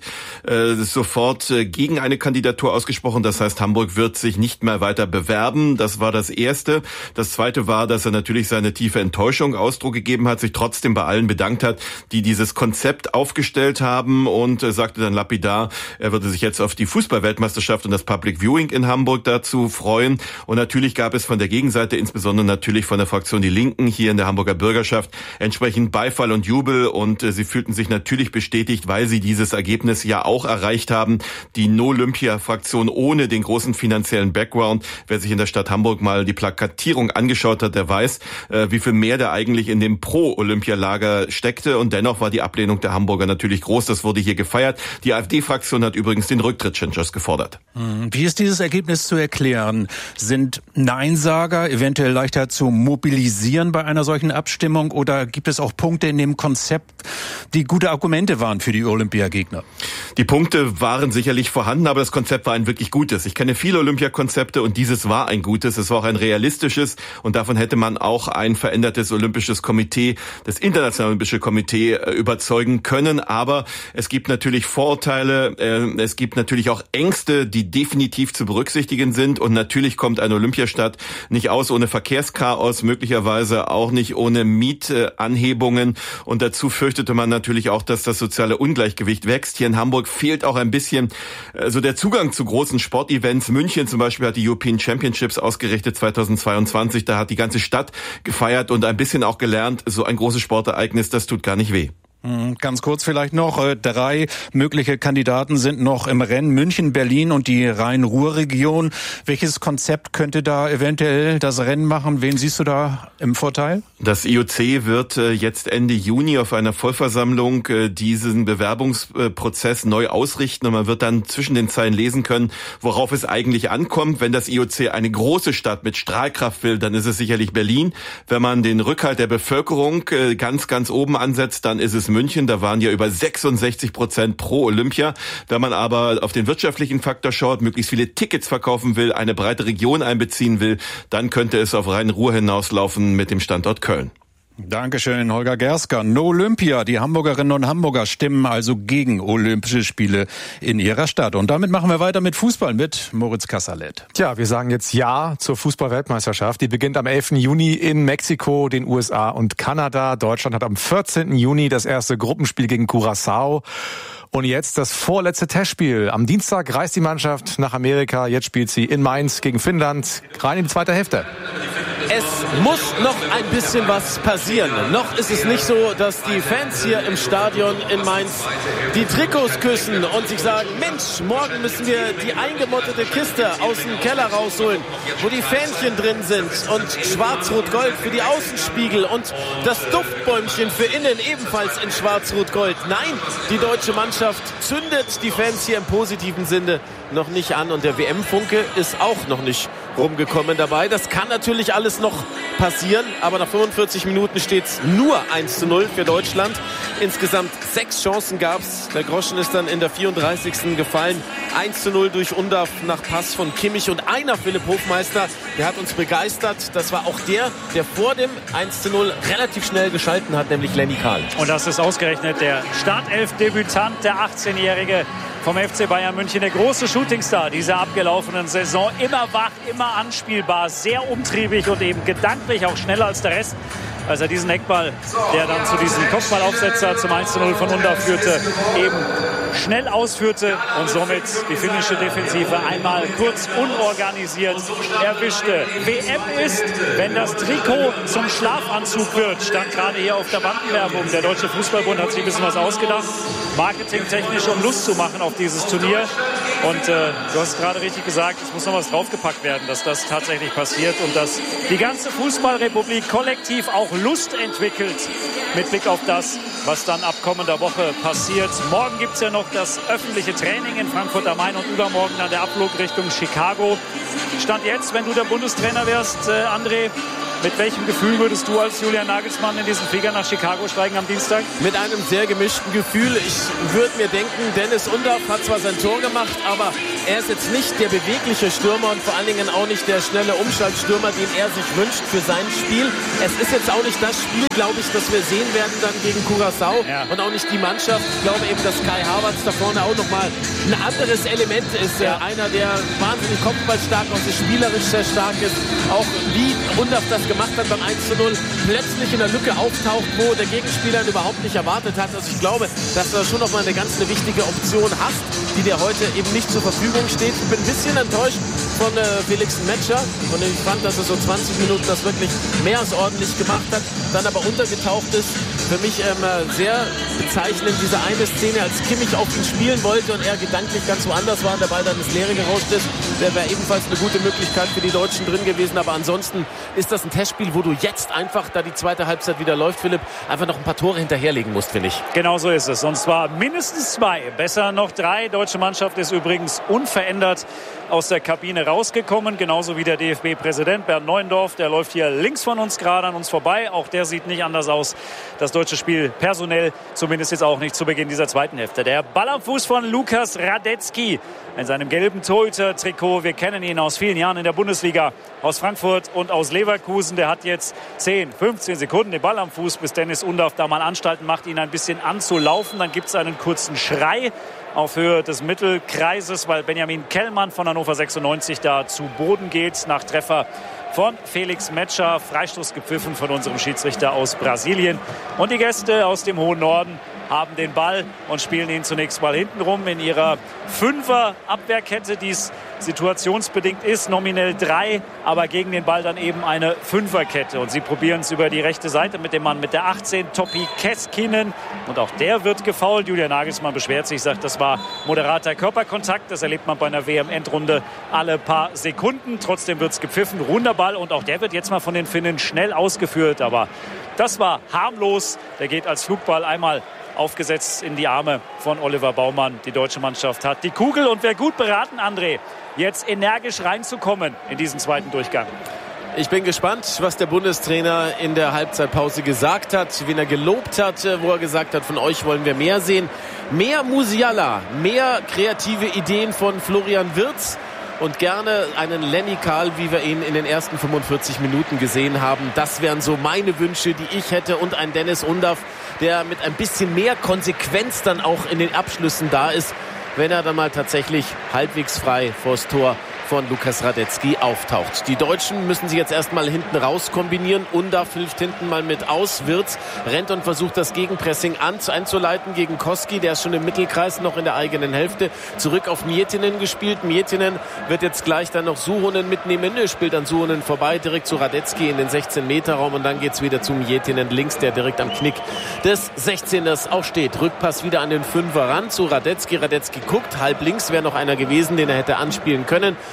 sofort gegen eine Kandidatur ausgesprochen. Das heißt, Hamburg wird sich nicht mehr weiter bewerben. Das war das Erste. Das Zweite war, dass er natürlich seine tiefe Enttäuschung Ausdruck gegeben hat, sich trotzdem bei allen bedankt hat, die dieses Konzept aufgestellt haben und sagte dann lapidar, er würde sich jetzt auf die Fußballweltmeisterschaft und das Public Viewing in Hamburg dazu freuen. Und natürlich gab es von der Gegenseite, insbesondere natürlich von der Fraktion Die Linken hier in der Hamburger Bürgerschaft, entsprechend Beifall und Jubel. Und sie fühlten sich natürlich bestätigt, weil sie dieses Ergebnis ja auch erreicht haben. Die No-Olympia-Fraktion ohne den großen finanziellen Background. Wer sich in der Stadt Hamburg mal die Plakatierung angeschaut hat, der weiß, wie viel mehr da eigentlich in dem Pro-Olympia-Lager steckte. Und dennoch war die Ablehnung der Hamburger natürlich groß. Das wurde hier gefeiert. Die AfD-Fraktion hat übrigens den Rücktritt Schindlers gefordert. Wie ist dieses Ergebnis zu erklären? Sind Neinsager eventuell leichter zu mobilisieren bei einer solchen Abstimmung oder gibt es auch Punkte in dem Konzept, die gute Argumente waren für die Olympiagegner? Die Punkte waren sicherlich vorhanden, aber das Konzept war ein wirklich gutes. Ich kenne viele Olympiakonzepte und dieses war ein gutes. Es war auch ein realistisches und davon hätte man auch ein verändertes Olympisches Komitee, das Internationale Olympische Komitee, überzeugen können. Aber es gibt natürlich Vorurteile, es gibt natürlich auch Ängste, die definitiv zu berücksichtigen sind. Und natürlich kommt eine Olympiastadt nicht aus ohne Verkehrschaos, möglicherweise auch nicht ohne Mietanhebungen. Und dazu fürchtete man natürlich auch, dass das soziale Ungleichgewicht wächst. Hier in Hamburg fehlt auch ein bisschen so der Zugang zu großen Sportevents. München zum Beispiel hat die European Championships ausgerichtet 2022. Da hat die ganze Stadt gefeiert und ein bisschen auch gelernt, so ein großes Sportereignis, das tut gar nicht weh. Ganz kurz vielleicht noch, 3 mögliche Kandidaten sind noch im Rennen, München, Berlin und die Rhein-Ruhr-Region. Welches Konzept könnte da eventuell das Rennen machen? Wen siehst du da im Vorteil? Das IOC wird jetzt Ende Juni auf einer Vollversammlung diesen Bewerbungsprozess neu ausrichten und man wird dann zwischen den Zeilen lesen können, worauf es eigentlich ankommt. Wenn das IOC eine große Stadt mit Strahlkraft will, dann ist es sicherlich Berlin. Wenn man den Rückhalt der Bevölkerung ganz, ganz oben ansetzt, dann ist es München, da waren ja über 66% pro Olympia. Wenn man aber auf den wirtschaftlichen Faktor schaut, möglichst viele Tickets verkaufen will, eine breite Region einbeziehen will, dann könnte es auf Rhein-Ruhr hinauslaufen mit dem Standort Köln. Dankeschön, Holger Gerska. No Olympia. Die Hamburgerinnen und Hamburger stimmen also gegen Olympische Spiele in ihrer Stadt. Und damit machen wir weiter mit Fußball mit Moritz Kassalet. Tja, wir sagen jetzt Ja zur Fußball-Weltmeisterschaft. Die beginnt am 11. Juni in Mexiko, den USA und Kanada. Deutschland hat am 14. Juni das erste Gruppenspiel gegen Curaçao. Und jetzt das vorletzte Testspiel. Am Dienstag reist die Mannschaft nach Amerika. Jetzt spielt sie in Mainz gegen Finnland. Rein in die zweite Hälfte. Es muss noch ein bisschen was passieren. Noch ist es nicht so, dass die Fans hier im Stadion in Mainz die Trikots küssen und sich sagen, Mensch, morgen müssen wir die eingemottete Kiste aus dem Keller rausholen, wo die Fähnchen drin sind und Schwarz-Rot-Gold für die Außenspiegel und das Duftbäumchen für innen ebenfalls in Schwarz-Rot-Gold. Nein, die deutsche Mannschaft zündet die Fans hier im positiven Sinne noch nicht an und der WM-Funke ist auch noch nicht rumgekommen dabei. Das kann natürlich alles noch passieren. Aber nach 45 Minuten steht es nur 1:0 für Deutschland. Insgesamt 6 Chancen gab es. Der Groschen ist dann in der 34. gefallen. 1:0 durch Undav nach Pass von Kimmich. Und einer, Philipp Hofmeister, der hat uns begeistert. Das war auch der vor dem 1:0 relativ schnell geschalten hat, nämlich Lenny Kahl. Und das ist ausgerechnet der Startelf-Debütant, der 18-Jährige vom FC Bayern München, der große Shootingstar dieser abgelaufenen Saison. Immer wach, immer anspielbar, sehr umtriebig und eben gedanklich auch schneller als der Rest. Als er diesen Eckball, der dann zu diesem Kopfballaufsetzer zum 1:0 von Undav führte, eben schnell ausführte und somit die finnische Defensive einmal kurz unorganisiert erwischte. WM ist, wenn das Trikot zum Schlafanzug wird, stand gerade hier auf der Bandenwerbung. Der Deutsche Fußballbund hat sich ein bisschen was ausgedacht, marketingtechnisch, um Lust zu machen auf dieses Turnier. Und du hast gerade richtig gesagt, es muss noch was draufgepackt werden, dass das tatsächlich passiert und dass die ganze Fußballrepublik kollektiv auch Lust entwickelt mit Blick auf das, was dann ab kommender Woche passiert. Morgen gibt es ja noch das öffentliche Training in Frankfurt am Main und übermorgen dann der Abflug Richtung Chicago. Stand jetzt, wenn du der Bundestrainer wärst, André, mit welchem Gefühl würdest du als Julian Nagelsmann in diesen Flieger nach Chicago steigen am Dienstag? Mit einem sehr gemischten Gefühl. Ich würde mir denken, Dennis Undav hat zwar sein Tor gemacht, aber er ist jetzt nicht der bewegliche Stürmer und vor allen Dingen auch nicht der schnelle Umschaltstürmer, den er sich wünscht für sein Spiel. Es ist jetzt auch nicht das Spiel, glaube ich, das wir sehen werden dann gegen Curaçao und auch nicht die Mannschaft. Ich glaube eben, dass Kai Havertz da vorne auch nochmal ein anderes Element ist. Einer, der wahnsinnig kopfballstark und spielerisch sehr stark ist. Auch wie Undav das gemacht hat beim 1:0, plötzlich in der Lücke auftaucht, wo der Gegenspieler ihn überhaupt nicht erwartet hat. Also ich glaube, dass du schon noch mal eine ganz wichtige Option hast, die dir heute eben nicht zur Verfügung steht. Ich bin ein bisschen enttäuscht von Felix Metscher und ich fand, dass er so 20 Minuten das wirklich mehr als ordentlich gemacht hat, dann aber untergetaucht ist. Für mich sehr bezeichnend diese eine Szene, als Kimmich auf ihn spielen wollte und er gedanklich ganz woanders war und der Ball dann ins Leere gerauscht ist. Der wäre ebenfalls eine gute Möglichkeit für die Deutschen drin gewesen. Aber ansonsten ist das ein Testspiel, wo du jetzt einfach, da die zweite Halbzeit wieder läuft, Philipp, einfach noch ein paar Tore hinterherlegen musst, finde ich. Genau so ist es. Und zwar mindestens 2, besser noch 3. Deutsche Mannschaft ist übrigens unverändert aus der Kabine rausgekommen. Genauso wie der DFB-Präsident Bernd Neuendorf. Der läuft hier links von uns gerade an uns vorbei. Auch der sieht nicht anders aus. Das deutsche Spiel personell zumindest jetzt auch nicht zu Beginn dieser zweiten Hälfte. Der Ball am Fuß von Lukas Radetzky in seinem gelben Torhüter-Trikot. Wir kennen ihn aus vielen Jahren in der Bundesliga, aus Frankfurt und aus Leverkusen. Der hat jetzt 10, 15 Sekunden den Ball am Fuß, bis Dennis Undav da mal Anstalten macht, ihn ein bisschen anzulaufen. Dann gibt es einen kurzen Schrei auf Höhe des Mittelkreises, weil Benjamin Kellmann von Hannover 96 da zu Boden geht nach Treffer von Felix Metscher. Freistoß gepfiffen von unserem Schiedsrichter aus Brasilien. Und die Gäste aus dem hohen Norden haben den Ball und spielen ihn zunächst mal hintenrum in ihrer 5er-Abwehrkette, die es situationsbedingt ist, nominell 3, aber gegen den Ball dann eben eine 5er-Kette. Und sie probieren es über die rechte Seite mit dem Mann mit der 18, Topi Keskinen. Und auch der wird gefoult. Julian Nagelsmann beschwert sich, sagt, das war moderater Körperkontakt. Das erlebt man bei einer WM-Endrunde alle paar Sekunden. Trotzdem wird es gepfiffen. Runder Ball und auch der wird jetzt mal von den Finnen schnell ausgeführt. Aber das war harmlos. Der geht als Flugball einmal aufgesetzt in die Arme von Oliver Baumann. Die deutsche Mannschaft hat die Kugel und wäre gut beraten, André, jetzt energisch reinzukommen in diesen zweiten Durchgang. Ich bin gespannt, was der Bundestrainer in der Halbzeitpause gesagt hat, wen er gelobt hat, wo er gesagt hat, von euch wollen wir mehr sehen. Mehr Musiala, mehr kreative Ideen von Florian Wirtz und gerne einen Lenny Kahl, wie wir ihn in den ersten 45 Minuten gesehen haben. Das wären so meine Wünsche, die ich hätte, und ein Dennis Undav, der mit ein bisschen mehr Konsequenz dann auch in den Abschlüssen da ist, wenn er dann mal tatsächlich halbwegs frei vors Tor von Lukas Radetzky auftaucht. Die Deutschen müssen sich jetzt erstmal hinten raus kombinieren. Undav hilft hinten mal mit aus. Wirtz rennt und versucht das Gegenpressing einzuleiten gegen Koski. Der ist schon im Mittelkreis, noch in der eigenen Hälfte. Zurück auf Miettinen gespielt. Miettinen wird jetzt gleich dann noch Suhonen mitnehmen. Er spielt an Suhonen vorbei, direkt zu Radetzky in den 16-Meter-Raum. Und dann geht's wieder zu Miettinen links, der direkt am Knick des 16ers auch steht. Rückpass wieder an den Fünfer ran zu Radetzky. Radetzky guckt, halb links wäre noch einer gewesen, den er hätte anspielen können.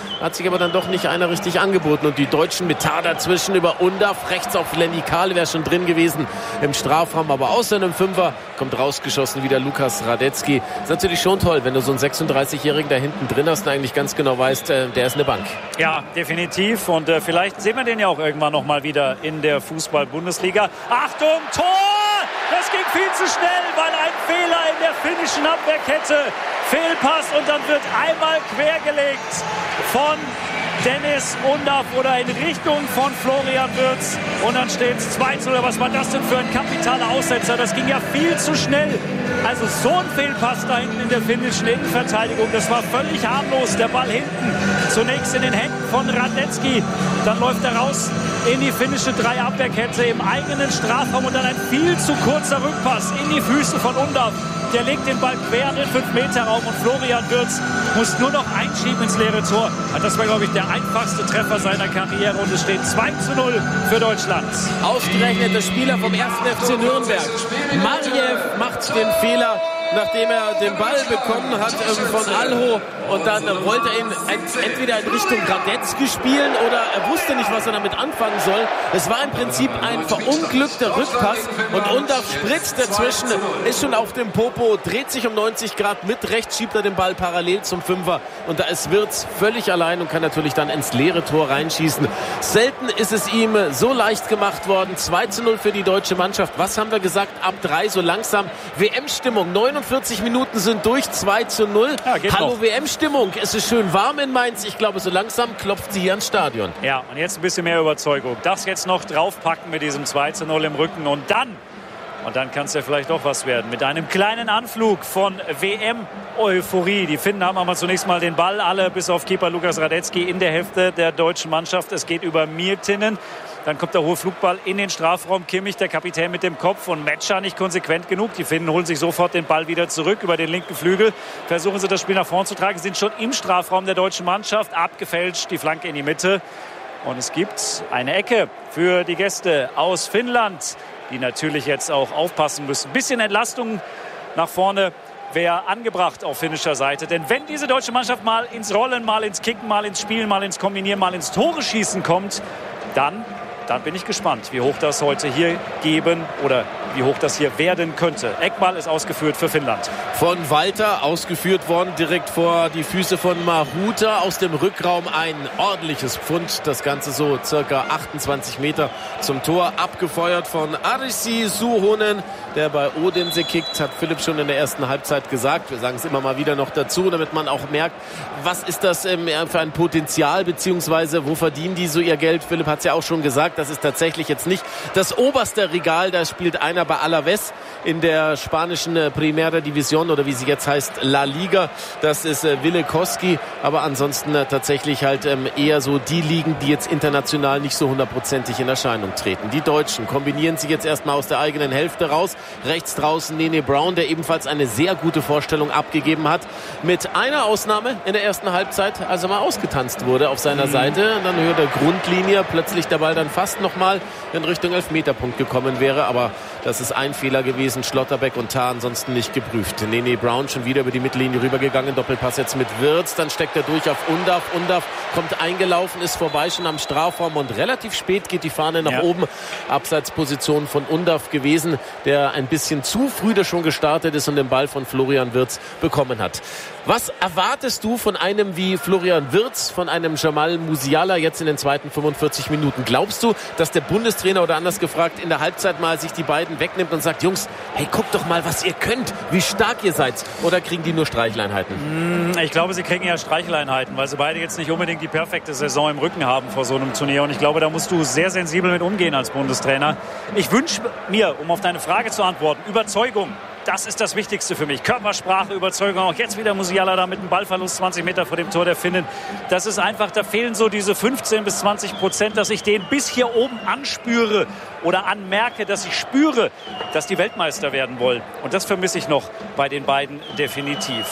Hat sich aber dann doch nicht einer richtig angeboten. Und die Deutschen mit Tar dazwischen über Undav, rechts auf Lenny Kahl, wäre schon drin gewesen im Strafraum, aber außer einem Fünfer kommt rausgeschossen wieder Lukas Radetzky. Ist natürlich schon toll, wenn du so einen 36-Jährigen da hinten drin hast und eigentlich ganz genau weißt, der ist eine Bank. Ja, definitiv. Und vielleicht sehen wir den ja auch irgendwann noch mal wieder in der Fußball-Bundesliga. Achtung, Tor! Das ging viel zu schnell, weil ein Fehler in der finnischen Abwehrkette. Fehlpass und dann wird einmal quergelegt von Dennis Undav oder in Richtung von Florian Wirtz. Und dann steht es 2-0. Was war das denn für ein kapitaler Aussetzer? Das ging ja viel zu schnell. Also so ein Fehlpass da hinten in der finnischen Innenverteidigung. Das war völlig harmlos. Der Ball hinten. Zunächst in den Händen von Radetzky. Dann läuft er raus in die finnische Dreierabwehrkette im eigenen Strafraum. Und dann ein viel zu kurzer Rückpass in die Füße von Undav. Der legt den Ball quer in den 5-Meter-Raum und Florian Wirtz muss nur noch einschieben ins leere Tor. Das war, glaube ich, der einfachste Treffer seiner Karriere und es steht 2-0 für Deutschland. Ausgerechnet der Spieler vom 1. FC Nürnberg. Mariev macht den Fehler, nachdem er den Ball bekommen hat von Alho und dann wollte er ihn entweder in Richtung Radetzky spielen oder er wusste nicht, was er damit anfangen soll. Es war im Prinzip ein verunglückter Rückpass und Undav spritzt dazwischen, ist schon auf dem Popo, dreht sich um 90 Grad mit, rechts schiebt er den Ball parallel zum Fünfer und da ist Wirtz völlig allein und kann natürlich dann ins leere Tor reinschießen. Selten ist es ihm so leicht gemacht worden. 2-0 für die deutsche Mannschaft. Was haben wir gesagt? Ab 3 so langsam. WM-Stimmung, 49 Minuten sind durch, 2-0. Ja, hallo WM-Stimmung, es ist schön warm in Mainz. Ich glaube, so langsam klopft sie hier ans Stadion. Ja, und jetzt ein bisschen mehr Überzeugung. Das jetzt noch draufpacken mit diesem 2-0 im Rücken und dann kann es ja vielleicht doch was werden. Mit einem kleinen Anflug von WM-Euphorie. Die Finnen haben aber zunächst mal den Ball, alle bis auf Keeper Lukas Radetzky in der Hälfte der deutschen Mannschaft. Es geht über Miettinen. Dann kommt der hohe Flugball in den Strafraum. Kimmich, der Kapitän mit dem Kopf und Metscher nicht konsequent genug. Die Finnen holen sich sofort den Ball wieder zurück über den linken Flügel. Versuchen sie das Spiel nach vorn zu tragen, sind schon im Strafraum der deutschen Mannschaft. Abgefälscht, die Flanke in die Mitte. Und es gibt eine Ecke für die Gäste aus Finnland, die natürlich jetzt auch aufpassen müssen. Ein bisschen Entlastung nach vorne wäre angebracht auf finnischer Seite. Denn wenn diese deutsche Mannschaft mal ins Rollen, mal ins Kicken, mal ins Spielen, mal ins Kombinieren, mal ins Tore schießen kommt, dann bin ich gespannt, wie hoch das heute hier geben oder wie hoch das hier werden könnte. Eckball ist ausgeführt für Finnland. Von Walter ausgeführt worden, direkt vor die Füße von Mahuta. Aus dem Rückraum ein ordentliches Pfund. Das Ganze so circa 28 Meter zum Tor. Abgefeuert von Arsi Suhonen, der bei Odense kickt, hat Philipp schon in der ersten Halbzeit gesagt. Wir sagen es immer mal wieder noch dazu, damit man auch merkt, was ist das für ein Potenzial, beziehungsweise wo verdienen die so ihr Geld? Philipp hat es ja auch schon gesagt, das ist tatsächlich jetzt nicht das oberste Regal. Da spielt einer bei Alaves in der spanischen Primera División oder wie sie jetzt heißt, La Liga. Das ist Wille Koski, aber ansonsten tatsächlich halt eher so die Ligen, die jetzt international nicht so hundertprozentig in Erscheinung treten. Die Deutschen kombinieren sich jetzt erstmal aus der eigenen Hälfte raus. Rechts draußen Nene Brown, der ebenfalls eine sehr gute Vorstellung abgegeben hat. Mit einer Ausnahme in der ersten Halbzeit, als er mal ausgetanzt wurde auf seiner Seite. Und dann höher der Grundlinie, plötzlich der Ball dann fast nochmal in Richtung Elfmeterpunkt gekommen wäre. Aber das ist ein Fehler gewesen. Schlotterbeck und Tar ansonsten nicht geprüft. Nene Brown schon wieder über die Mittellinie rübergegangen. Doppelpass jetzt mit Wirtz. Dann steckt er durch auf Undav. Undav kommt eingelaufen, ist vorbei schon am Strafraum und relativ spät geht die Fahne nach oben. Abseitsposition von Undav gewesen, der ein bisschen zu früh da schon gestartet ist und den Ball von Florian Wirtz bekommen hat. Was erwartest du von einem wie Florian Wirtz, von einem Jamal Musiala jetzt in den zweiten 45 Minuten? Glaubst du, dass der Bundestrainer oder anders gefragt in der Halbzeit mal sich die beiden wegnimmt und sagt, Jungs, hey, guckt doch mal, was ihr könnt, wie stark ihr seid? Oder kriegen die nur Streicheleinheiten? Ich glaube, sie kriegen eher Streicheleinheiten, weil sie beide jetzt nicht unbedingt die perfekte Saison im Rücken haben vor so einem Turnier. Und ich glaube, da musst du sehr sensibel mit umgehen als Bundestrainer. Ich wünsche mir, um auf deine Frage zu antworten, Überzeugung. Das ist das Wichtigste für mich. Körpersprache, Überzeugung. Auch jetzt wieder Musiala da mit einem Ballverlust 20 Meter vor dem Tor der Finnen. Das ist einfach, da fehlen so diese 15-20%, dass ich den bis hier oben anspüre oder anmerke, dass ich spüre, dass die Weltmeister werden wollen. Und das vermisse ich noch bei den beiden definitiv.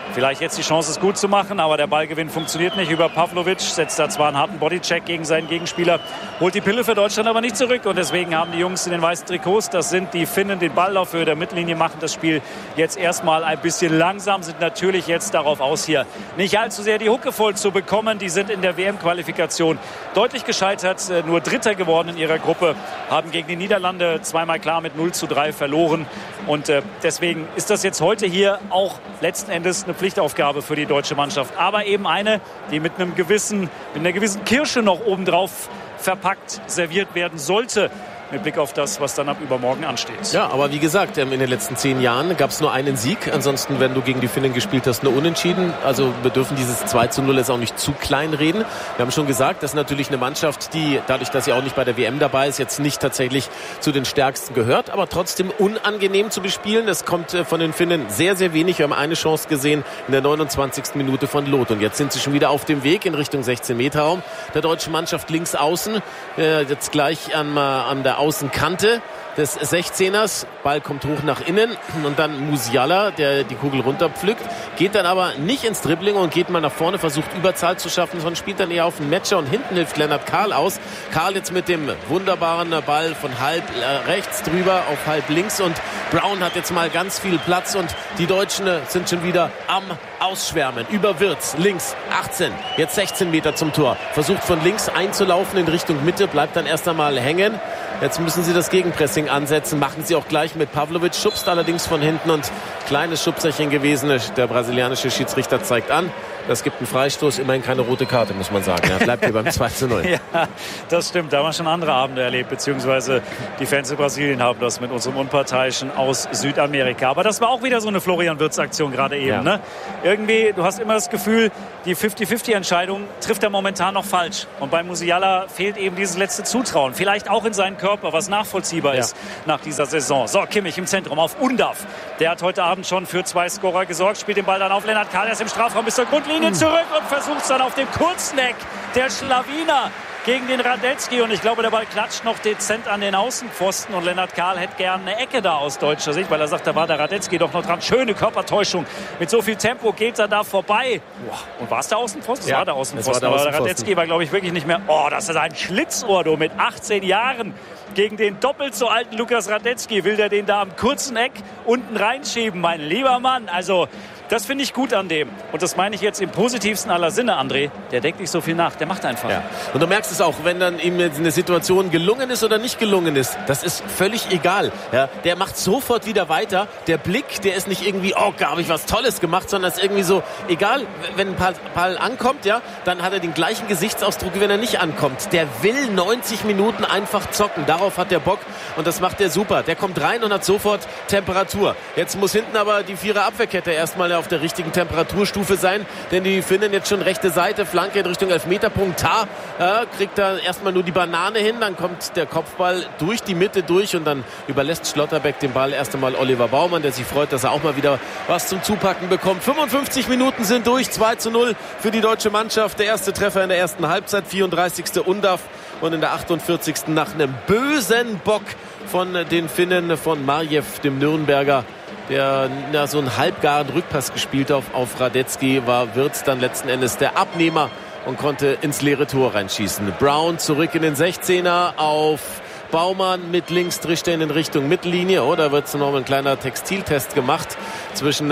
Vielleicht jetzt die Chance, es gut zu machen, aber der Ballgewinn funktioniert nicht über Pavlovic. Setzt da zwar einen harten Bodycheck gegen seinen Gegenspieler, holt die Pille für Deutschland aber nicht zurück. Und deswegen haben die Jungs in den weißen Trikots, das sind die Finnen, den Ball auf Höhe der Mittellinie, machen das Spiel jetzt erstmal ein bisschen langsam, sind natürlich jetzt darauf aus, hier nicht allzu sehr die Hucke voll zu bekommen. Die sind in der WM-Qualifikation deutlich gescheitert, nur Dritter geworden in ihrer Gruppe, haben gegen die Niederlande zweimal klar mit 0:3 verloren. Und deswegen ist das jetzt heute hier auch letzten Endes eine Pflichtaufgabe für die deutsche Mannschaft. Aber eben eine, die mit einer gewissen Kirsche noch obendrauf verpackt serviert werden sollte. Mit Blick auf das, was dann ab übermorgen ansteht. Ja, aber wie gesagt, in den letzten 10 Jahren gab es nur einen Sieg. Ansonsten, wenn du gegen die Finnen gespielt hast, nur unentschieden. Also wir dürfen dieses 2:0 jetzt auch nicht zu klein reden. Wir haben schon gesagt, das ist natürlich eine Mannschaft, die, dadurch, dass sie auch nicht bei der WM dabei ist, jetzt nicht tatsächlich zu den stärksten gehört, aber trotzdem unangenehm zu bespielen. Es kommt von den Finnen sehr, sehr wenig. Wir haben eine Chance gesehen in der 29. Minute von Loth. Und jetzt sind sie schon wieder auf dem Weg in Richtung 16-Meter-Raum. Der deutschen Mannschaft links außen, jetzt gleich an der Außenkante des 16ers. Ball kommt hoch nach innen und dann Musiala, der die Kugel runterpflückt, geht dann aber nicht ins Dribbling und geht mal nach vorne, versucht Überzahl zu schaffen, sondern spielt dann eher auf den Matcher und hinten hilft Lennart Kahl aus. Kahl jetzt mit dem wunderbaren Ball von halb rechts drüber auf halb links und Brown hat jetzt mal ganz viel Platz und die Deutschen sind schon wieder am Ausschwärmen. Über Wirtz, links, 18, jetzt 16 Meter zum Tor. Versucht von links einzulaufen in Richtung Mitte, bleibt dann erst einmal hängen. Jetzt müssen sie das Gegenpressing ansetzen, machen sie auch gleich mit Pavlovic, schubst allerdings von hinten und kleines Schubserchen gewesen. Der brasilianische Schiedsrichter zeigt an, das gibt einen Freistoß, immerhin keine rote Karte, muss man sagen. Er bleibt hier beim 2:0. Ja, das stimmt, da haben wir schon andere Abende erlebt, beziehungsweise die Fans in Brasilien haben das mit unserem Unparteiischen aus Südamerika. Aber das war auch wieder so eine Florian Wirtz-Aktion gerade eben. Ja. Ne? Irgendwie, du hast immer das Gefühl, die 50-50-Entscheidung trifft er momentan noch falsch. Und bei Musiala fehlt eben dieses letzte Zutrauen. Vielleicht auch in seinen Körper, was nachvollziehbar ist nach dieser Saison. So, Kimmich im Zentrum auf Undav. Der hat heute Abend schon für 2 Scorer gesorgt, spielt den Ball dann auf Lennart Kahl, ist im Strafraum bis zur Grundlinie zurück und versucht es dann auf dem kurzen Eck der Schlawiner gegen den Radetzky. Und ich glaube, der Ball klatscht noch dezent an den Außenpfosten. Und Lennart Kahl hätte gerne eine Ecke da aus deutscher Sicht, weil er sagt, da war der Radetzky doch noch dran. Schöne Körpertäuschung. Mit so viel Tempo geht er da vorbei. Und war es der Außenpfosten? Das war der Außenpfosten. Aber der Radetzky war, glaube ich, wirklich nicht mehr. Oh, das ist ein Schlitzohr, du, mit 18 Jahren. Gegen den doppelt so alten Lukas Radetzky will der den da am kurzen Eck unten reinschieben, mein lieber Mann. Also, das finde ich gut an dem. Und das meine ich jetzt im positivsten aller Sinne, André. Der denkt nicht so viel nach, der macht einfach. Ja. Und du merkst es auch, wenn dann ihm eine Situation gelungen ist oder nicht gelungen ist. Das ist völlig egal. Ja, der macht sofort wieder weiter. Der Blick, der ist nicht irgendwie, oh, da habe ich was Tolles gemacht, sondern es ist irgendwie so, egal, wenn ein Ball ankommt, ja, dann hat er den gleichen Gesichtsausdruck, wie wenn er nicht ankommt. Der will 90 Minuten einfach zocken. Darauf hat der Bock und das macht der super. Der kommt rein und hat sofort Temperatur. Jetzt muss hinten aber die Vierer-Abwehrkette erstmal auf der richtigen Temperaturstufe sein, denn die Finnen jetzt schon rechte Seite, Flanke in Richtung Elfmeterpunkt. Tar kriegt da erstmal nur die Banane hin, dann kommt der Kopfball durch die Mitte durch und dann überlässt Schlotterbeck den Ball erst einmal Oliver Baumann, der sich freut, dass er auch mal wieder was zum Zupacken bekommt. 55 Minuten sind durch, 2:0 für die deutsche Mannschaft. Der erste Treffer in der ersten Halbzeit, 34. Undav und in der 48. nach einem bösen Bock von den Finnen, von Marjew, dem Nürnberger, der so einen halbgaren Rückpass gespielt auf Radetzky, war Wirtz dann letzten Endes der Abnehmer und konnte ins leere Tor reinschießen. Brown zurück in den 16er auf Baumann mit links, Trichstein in Richtung Mittellinie. Oh, da wird noch ein kleiner Textiltest gemacht zwischen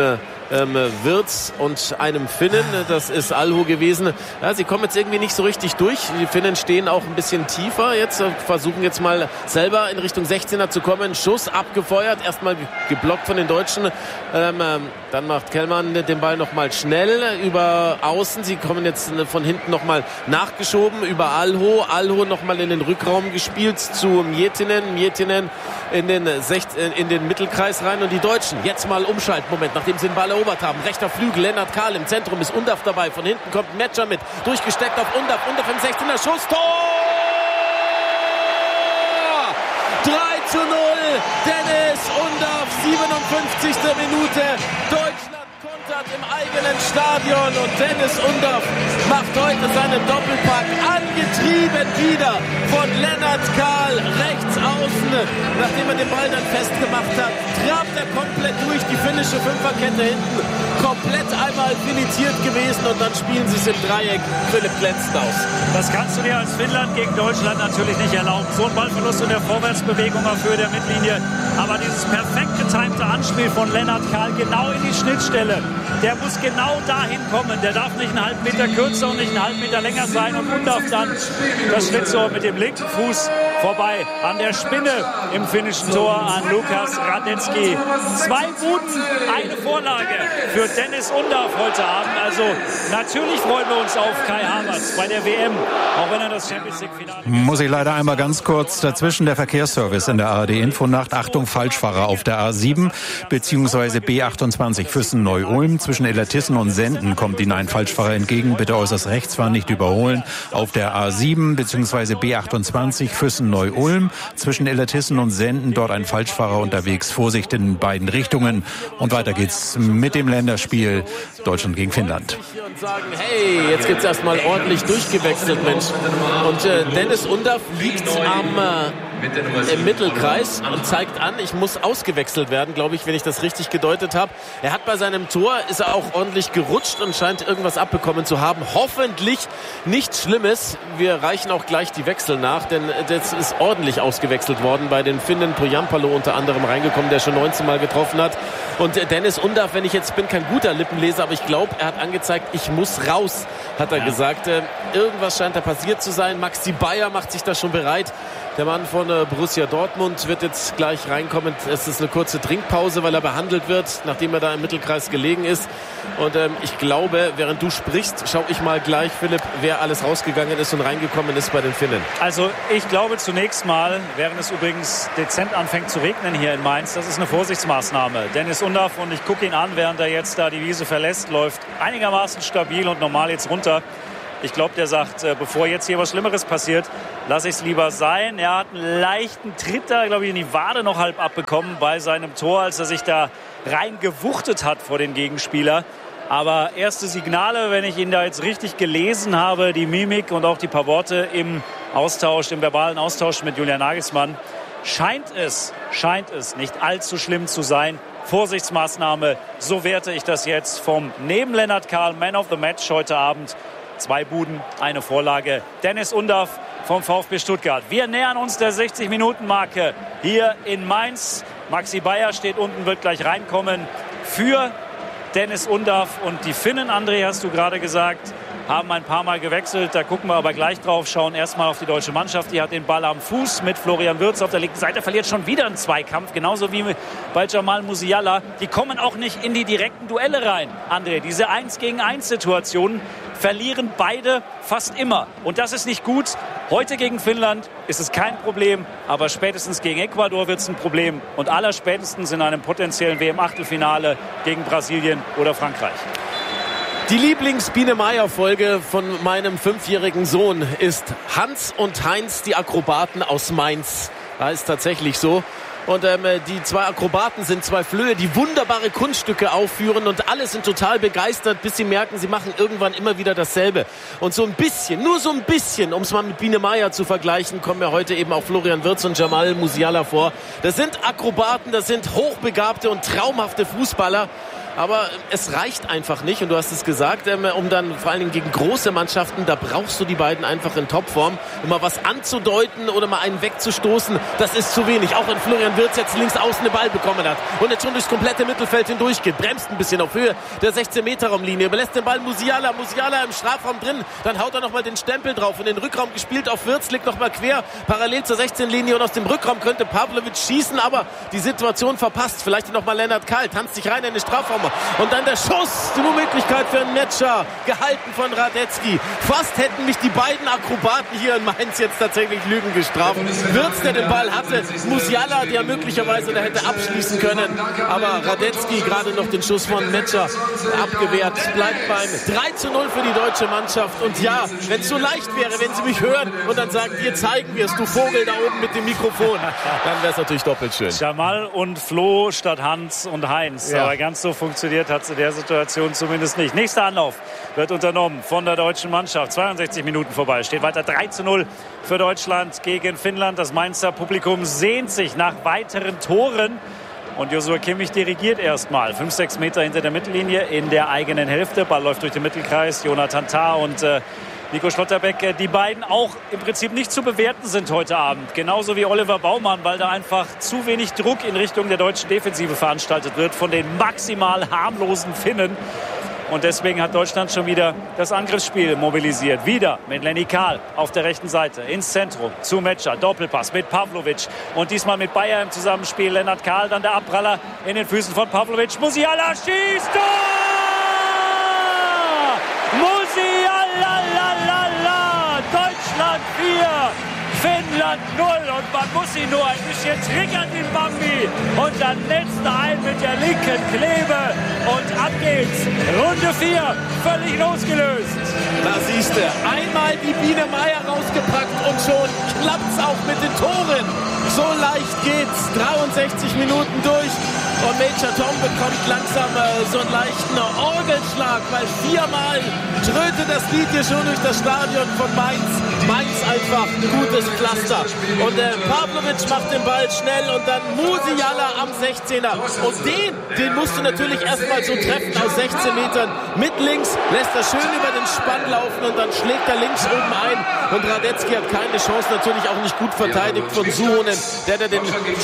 Wirtz und einem Finnen. Das ist Alho gewesen. Ja, sie kommen jetzt irgendwie nicht so richtig durch. Die Finnen stehen auch ein bisschen tiefer. Jetzt versuchen jetzt mal selber in Richtung 16er zu kommen. Schuss abgefeuert. Erstmal geblockt von den Deutschen. Dann macht Kellmann den Ball nochmal schnell über außen. Sie kommen jetzt von hinten nochmal nachgeschoben über Alho. Alho nochmal in den Rückraum gespielt zu Miettinen. Miettinen in den Mittelkreis rein. Und die Deutschen jetzt mal Umschaltmoment, nachdem sie den Ball erobert haben. Rechter Flügel, Lennart Kahl im Zentrum, ist Undav dabei. Von hinten kommt Metscher mit. Durchgesteckt auf Undav. Undav im 16er Schuss. Tor! 3:0. Dennis Undav, 57. Minute. Deutschland kontert im eigenen eigenen Stadion. Und Dennis Undaff macht heute seinen Doppelpack, angetrieben wieder von Lennart Kahl rechts außen. Nachdem er den Ball dann festgemacht hat, trabt er komplett durch die finnische Fünferkette hinten. Komplett einmal filetiert gewesen und dann spielen sie es im Dreieck. Philipp glänzt aus. Das kannst du dir als Finnland gegen Deutschland natürlich nicht erlauben. So ein Ballverlust in der Vorwärtsbewegung auf Höhe der Mittellinie. Aber dieses perfekt getimte Anspiel von Lennart Kahl genau in die Schnittstelle. Der muss genau dahin kommen. Der darf nicht einen halben Meter kürzer und nicht einen halben Meter länger sein. Und Undaff dann das Schlitzohr mit dem linken Fuß vorbei an der Spinne im finnischen Tor an Lukas Radetzky. 2 Buden, eine Vorlage für Dennis Undaff heute Abend. Also natürlich freuen wir uns auf Kai Havertz bei der WM, auch wenn er das Champions League Finale... Muss ich leider einmal ganz kurz dazwischen, der Verkehrsservice in der ARD-Infonacht. Achtung, Falschfahrer auf der A7 bzw. B28 Füssen-Neu-Ulm. Zwischen Illertissen und Senden kommt Ihnen ein Falschfahrer entgegen. Bitte äußerst rechts fahren, nicht überholen. Auf der A7 bzw. B28 Füssen-Neu-Ulm. Zwischen Illertissen und Senden dort ein Falschfahrer unterwegs. Vorsicht in beiden Richtungen. Und weiter geht's mit dem Länderspiel Deutschland gegen Finnland. Und sagen, hey, jetzt gibt's erstmal ordentlich durchgewechselt, Mensch. Und Dennis Undaff liegt im Mittelkreis und zeigt an, ich muss ausgewechselt werden, glaube ich, wenn ich das richtig gedeutet habe. Er hat bei seinem Tor, ist er auch ordentlich gerutscht und scheint irgendwas abbekommen zu haben. Hoffentlich nichts Schlimmes. Wir reichen auch gleich die Wechsel nach, denn das ist ordentlich ausgewechselt worden bei den Finnen. Pohjanpalo unter anderem reingekommen, der schon 19 Mal getroffen hat. Und Dennis Undaff, wenn ich jetzt bin, kein guter Lippenleser, aber ich glaube, er hat angezeigt, ich muss raus, hat er gesagt. Irgendwas scheint da passiert zu sein. Maxi Bayer macht sich da schon bereit. Der Mann von Borussia Dortmund wird jetzt gleich reinkommen. Es ist eine kurze Trinkpause, weil er behandelt wird, nachdem er da im Mittelkreis gelegen ist. Und ich glaube, während du sprichst, schaue ich mal gleich, Philipp, wer alles rausgegangen ist und reingekommen ist bei den Finnen. Also ich glaube zunächst mal, während es übrigens dezent anfängt zu regnen hier in Mainz, das ist eine Vorsichtsmaßnahme. Dennis Undaff, und ich gucke ihn an, während er jetzt da die Wiese verlässt, läuft einigermaßen stabil und normal jetzt runter. Ich glaube, der sagt, bevor jetzt hier was Schlimmeres passiert, lasse ich es lieber sein. Er hat einen leichten Tritt da, glaube ich, in die Wade noch halb abbekommen bei seinem Tor, als er sich da reingewuchtet hat vor den Gegenspieler. Aber erste Signale, wenn ich ihn da jetzt richtig gelesen habe, die Mimik und auch die paar Worte im Austausch, im verbalen Austausch mit Julian Nagelsmann, scheint es nicht allzu schlimm zu sein. Vorsichtsmaßnahme, so werte ich das jetzt vom neben Lennart Kahl, Man of the Match heute Abend. 2 Buden, eine Vorlage. Dennis Undaff vom VfB Stuttgart. Wir nähern uns der 60-Minuten-Marke hier in Mainz. Maxi Bayer steht unten, wird gleich reinkommen für Dennis Undaff. Und die Finnen, André, hast du gerade gesagt, haben ein paar Mal gewechselt. Da gucken wir aber gleich drauf. Schauen erstmal auf die deutsche Mannschaft. Die hat den Ball am Fuß mit Florian Wirtz auf der linken Seite. Verliert schon wieder einen Zweikampf. Genauso wie bei Jamal Musiala. Die kommen auch nicht in die direkten Duelle rein, André. Diese 1-gegen-1-Situationen verlieren beide fast immer. Und das ist nicht gut. Heute gegen Finnland ist es kein Problem. Aber spätestens gegen Ecuador wird es ein Problem. Und allerspätestens in einem potenziellen WM-Achtelfinale gegen Brasilien oder Frankreich. Die Lieblings-Biene-Meier-Folge von meinem 5-jährigen Sohn ist Hans und Heinz, die Akrobaten aus Mainz. Das ist tatsächlich so. Und die 2 Akrobaten sind 2 Flöhe, die wunderbare Kunststücke aufführen und alle sind total begeistert, bis sie merken, sie machen irgendwann immer wieder dasselbe. Und so ein bisschen, nur so ein bisschen, um es mal mit Biene Meier zu vergleichen, kommen ja heute eben auch Florian Wirtz und Jamal Musiala vor. Das sind Akrobaten, das sind hochbegabte und traumhafte Fußballer. Aber es reicht einfach nicht, und du hast es gesagt, um dann vor allen Dingen gegen große Mannschaften, da brauchst du die beiden einfach in Topform, um mal was anzudeuten oder mal einen wegzustoßen. Das ist zu wenig, auch wenn Florian Wirtz jetzt links außen den Ball bekommen hat und jetzt schon durchs komplette Mittelfeld hindurch geht, bremst ein bisschen auf Höhe der 16-Meter-Raumlinie, überlässt den Ball Musiala im Strafraum drin, dann haut er nochmal den Stempel drauf und in den Rückraum gespielt auf Wirtz, liegt nochmal quer, parallel zur 16-Linie, und aus dem Rückraum könnte Pavlovic schießen, aber die Situation verpasst. Vielleicht nochmal Lennart Kahl, tanzt sich rein in den Strafraum. Und dann der Schuss, die Möglichkeit für einen Matcher, gehalten von Radetzky. Fast hätten mich die beiden Akrobaten hier in Mainz jetzt tatsächlich Lügen gestraft. Wirtz, der den Ball hatte, Musiala, der möglicherweise da hätte abschließen können. Aber Radetzky gerade noch den Schuss von Matcher abgewehrt. Bleibt beim 3:0 für die deutsche Mannschaft. Und ja, wenn es so leicht wäre, wenn sie mich hören und dann sagen, dir zeigen wir es, du Vogel da oben mit dem Mikrofon, dann wäre es natürlich doppelt schön. Jamal und Flo statt Hans und Heinz. Ja. Aber ganz so funktioniert funktioniert hat es in der Situation zumindest nicht. Nächster Anlauf wird unternommen von der deutschen Mannschaft. 62 Minuten vorbei. Steht weiter 3:0 für Deutschland gegen Finnland. Das Mainzer Publikum sehnt sich nach weiteren Toren. Und Joshua Kimmich dirigiert erstmal. 5-6 Meter hinter der Mittellinie in der eigenen Hälfte. Ball läuft durch den Mittelkreis. Jonathan Tah und Nico Schlotterbeck, die beiden auch im Prinzip nicht zu bewerten sind heute Abend. Genauso wie Oliver Baumann, weil da einfach zu wenig Druck in Richtung der deutschen Defensive veranstaltet wird von den maximal harmlosen Finnen. Und deswegen hat Deutschland schon wieder das Angriffsspiel mobilisiert. Wieder mit Lenny Kahl auf der rechten Seite ins Zentrum zu Metscher. Doppelpass mit Pavlovic. Und diesmal mit Bayer im Zusammenspiel. Lennart Kahl, dann der Abpraller in den Füßen von Pavlovic. Musiala schießt! Tor! Musiala! Deutschland 4! Finnland 0 und man muss ihn nur ein bisschen triggern, den Bambi. Und dann netzt er ein mit der linken Klebe und ab geht's. Runde 4, völlig losgelöst. Da siehst du, einmal die Biene Meier rausgepackt und schon klappt's auch mit den Toren. So leicht geht's, 63 Minuten durch. Und Major Tom bekommt langsam so einen leichten Orgelschlag, weil 4-mal trötet das Lied hier schon durch das Stadion von Mainz. Mainz einfach ein gutes Pflaster. Und Pavlovic macht den Ball schnell und dann Musiala am 16er. Und den musst du natürlich erstmal so treffen aus 16 Metern. Mit links lässt er schön über den Spann laufen und dann schlägt er links oben ein. Und Radetzky hat keine Chance, natürlich auch nicht gut verteidigt von Suhonen, der den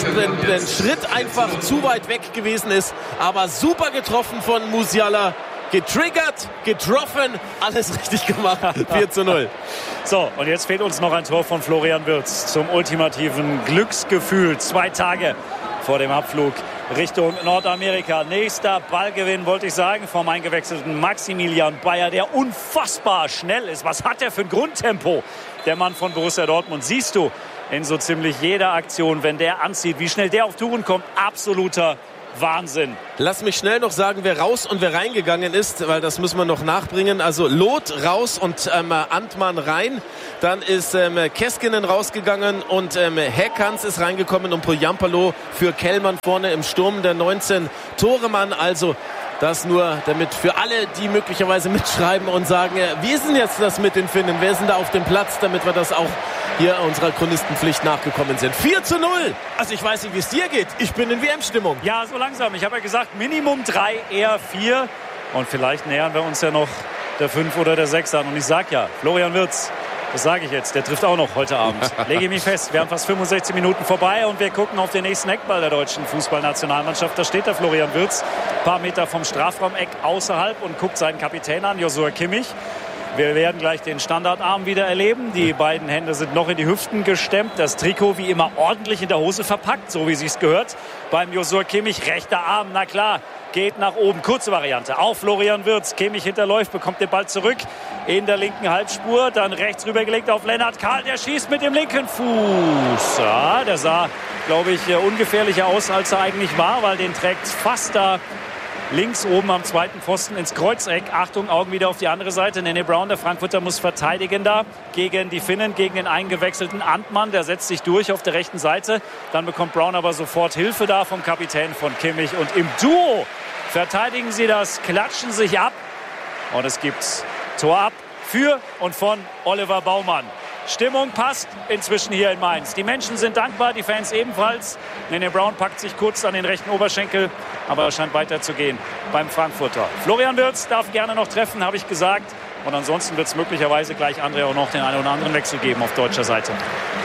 Schritt einfach zu weit weg gewesen ist. Aber super getroffen von Musiala. Getriggert, getroffen, alles richtig gemacht. 4:0. So, und jetzt fehlt uns noch ein Tor von Florian Wirtz zum ultimativen Glücksgefühl. 2 Tage vor dem Abflug Richtung Nordamerika. Nächster Ballgewinn, wollte ich sagen, vom eingewechselten Maximilian Bayer, der unfassbar schnell ist. Was hat der für ein Grundtempo? Der Mann von Borussia Dortmund. Siehst du in so ziemlich jeder Aktion, wenn der anzieht, wie schnell der auf Touren kommt. Absoluter Wahnsinn. Lass mich schnell noch sagen, wer raus und wer reingegangen ist, weil das müssen wir noch nachbringen. Also Loth raus und Antmann rein. Dann ist Keskinen rausgegangen und Heckans ist reingekommen und Poyampalo für Kellmann vorne im Sturm, der 19-Tore-Mann. Also das nur damit für alle, die möglicherweise mitschreiben und sagen, wie ist denn jetzt das mit den Finnen? Wer ist denn da auf dem Platz, damit wir das auch hier unserer Chronistenpflicht nachgekommen sind. 4:0. Also ich weiß nicht, wie es dir geht. Ich bin in WM-Stimmung. Ja, so langsam. Ich habe ja gesagt, Minimum 3, eher 4. Und vielleicht nähern wir uns ja noch der 5 oder der 6 an. Und ich sag ja, Florian Wirtz, das sage ich jetzt, der trifft auch noch heute Abend. Lege ich mich fest. Wir haben fast 65 Minuten vorbei und wir gucken auf den nächsten Eckball der deutschen Fußballnationalmannschaft. Da steht der Florian Wirtz, ein paar Meter vom Strafraumeck außerhalb und guckt seinen Kapitän an, Joshua Kimmich. Wir werden gleich den Standardarm wieder erleben. Die beiden Hände sind noch in die Hüften gestemmt. Das Trikot wie immer ordentlich in der Hose verpackt, so wie sich's gehört. Beim Joshua Kimmich, rechter Arm, na klar, geht nach oben. Kurze Variante auf Florian Wirtz. Kimmich hinterläuft, bekommt den Ball zurück in der linken Halbspur. Dann rechts rübergelegt auf Lennart Kahl. Der schießt mit dem linken Fuß. Ja, der sah, glaube ich, ungefährlicher aus, als er eigentlich war, weil den trägt fast da links oben am zweiten Pfosten ins Kreuzeck. Achtung, Augen wieder auf die andere Seite. Nene Brown, der Frankfurter, muss verteidigen da gegen die Finnen, gegen den eingewechselten Antmann. Der setzt sich durch auf der rechten Seite. Dann bekommt Brown aber sofort Hilfe da vom Kapitän von Kimmich. Und im Duo verteidigen sie das, klatschen sich ab. Und es gibt Tor ab für und von Oliver Baumann. Stimmung passt inzwischen hier in Mainz. Die Menschen sind dankbar, die Fans ebenfalls. Nene Brown packt sich kurz an den rechten Oberschenkel, aber es scheint weiterzugehen beim Frankfurter. Florian Wirtz darf gerne noch treffen, habe ich gesagt. Und ansonsten wird es möglicherweise gleich André auch noch den einen oder anderen Wechsel geben auf deutscher Seite.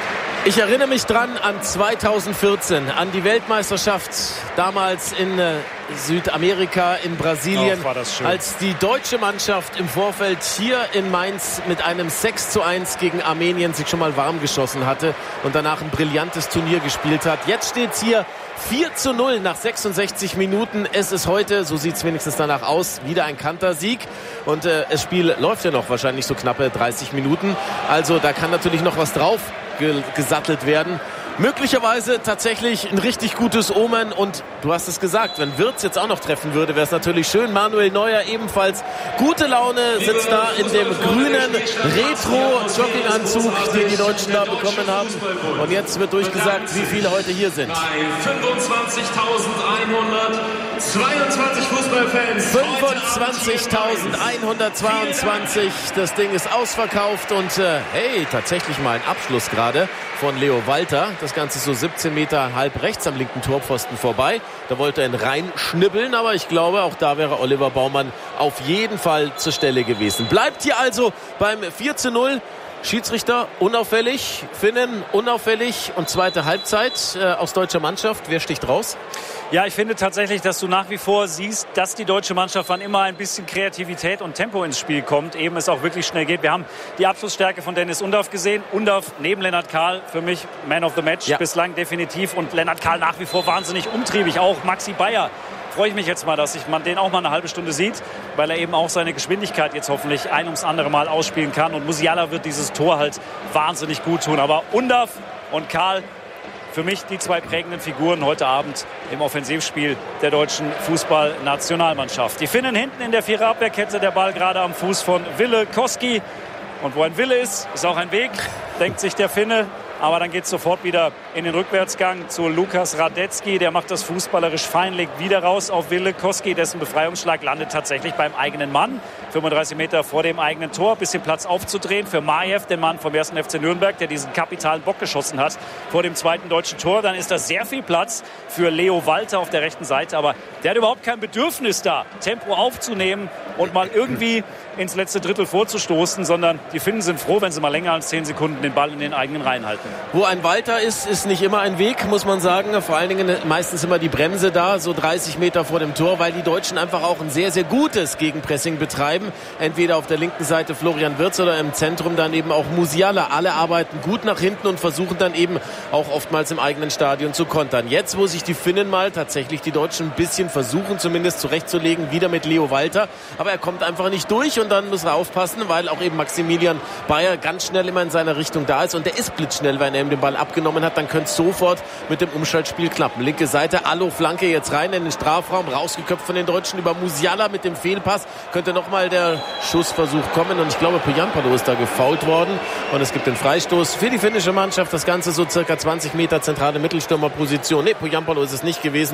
Ich erinnere mich dran an 2014, an die Weltmeisterschaft damals in Südamerika, in Brasilien, als die deutsche Mannschaft im Vorfeld hier in Mainz mit einem 6:1 gegen Armenien sich schon mal warm geschossen hatte und danach ein brillantes Turnier gespielt hat. Jetzt steht es hier 4:0 nach 66 Minuten. Es ist heute, so sieht es wenigstens danach aus, wieder ein Kantersieg. Und das Spiel läuft ja noch wahrscheinlich so knappe 30 Minuten. Also da kann natürlich noch was drauf gesattelt werden. Möglicherweise tatsächlich ein richtig gutes Omen und du hast es gesagt, wenn Wirtz jetzt auch noch treffen würde, wäre es natürlich schön. Manuel Neuer ebenfalls gute Laune, sitzt da in dem grünen Retro-Jogginganzug, den die Deutschen da bekommen haben. Und jetzt wird durchgesagt, wie viele heute hier sind. 25.112 22 Fußballfans. 25.122. Das Ding ist ausverkauft und hey, tatsächlich mal ein Abschluss gerade von Leo Walter. Das Ganze so 17 Meter halb rechts am linken Torpfosten vorbei. Da wollte er ihn reinschnibbeln, aber ich glaube, auch da wäre Oliver Baumann auf jeden Fall zur Stelle gewesen. Bleibt hier also beim 4:0. Schiedsrichter unauffällig, Finnen unauffällig und zweite Halbzeit aus deutscher Mannschaft. Wer sticht raus? Ja, ich finde tatsächlich, dass du nach wie vor siehst, dass die deutsche Mannschaft, wann immer ein bisschen Kreativität und Tempo ins Spiel kommt, eben es auch wirklich schnell geht. Wir haben die Abschlussstärke von Dennis Undav gesehen. Undav neben Lennart Kahl, für mich Man of the Match, bislang definitiv. Und Lennart Kahl nach wie vor wahnsinnig umtriebig. Auch Maxi Bayer. Freue ich mich jetzt mal, dass man den auch mal eine halbe Stunde sieht, weil er eben auch seine Geschwindigkeit jetzt hoffentlich ein ums andere Mal ausspielen kann. Und Musiala wird dieses Tor halt wahnsinnig gut tun. Aber Undav und Kahl, für mich die zwei prägenden Figuren heute Abend im Offensivspiel der deutschen Fußballnationalmannschaft. Die Finnen hinten in der Viererabwehrkette, der Ball gerade am Fuß von Ville Koski. Und wo ein Wille ist auch ein Weg, denkt sich der Finne. Aber dann geht es sofort wieder in den Rückwärtsgang zu Lukas Radetzky. Der macht das fußballerisch fein, legt wieder raus auf Ville Koski. Dessen Befreiungsschlag landet tatsächlich beim eigenen Mann. 35 Meter vor dem eigenen Tor. Bisschen Platz aufzudrehen für Majew, den Mann vom 1. FC Nürnberg, der diesen kapitalen Bock geschossen hat vor dem zweiten deutschen Tor. Dann ist da sehr viel Platz für Leo Walter auf der rechten Seite. Aber der hat überhaupt kein Bedürfnis da, Tempo aufzunehmen und mal irgendwie ins letzte Drittel vorzustoßen, sondern die Finnen sind froh, wenn sie mal länger als 10 Sekunden den Ball in den eigenen Reihen halten. Wo ein Walter ist nicht immer ein Weg, muss man sagen. Vor allen Dingen meistens immer die Bremse da, so 30 Meter vor dem Tor, weil die Deutschen einfach auch ein sehr, sehr gutes Gegenpressing betreiben. Entweder auf der linken Seite Florian Wirtz oder im Zentrum dann eben auch Musiala. Alle arbeiten gut nach hinten und versuchen dann eben auch oftmals im eigenen Stadion zu kontern. Jetzt, wo sich die Finnen mal tatsächlich die Deutschen ein bisschen versuchen, zumindest zurechtzulegen, wieder mit Leo Walter. Aber er kommt einfach nicht durch und dann müssen wir aufpassen, weil auch eben Maximilian Bayer ganz schnell immer in seiner Richtung da ist und der ist blitzschnell, wenn er ihm den Ball abgenommen hat, dann könnte es sofort mit dem Umschaltspiel klappen. Linke Seite, Allo, Flanke jetzt rein in den Strafraum, rausgeköpft von den Deutschen über Musiala mit dem Fehlpass. Könnte nochmal der Schussversuch kommen und ich glaube, Poyampalo ist da gefoult worden und es gibt den Freistoß für die finnische Mannschaft. Das Ganze so circa 20 Meter zentrale Mittelstürmerposition. Ne, Poyampalo ist es nicht gewesen.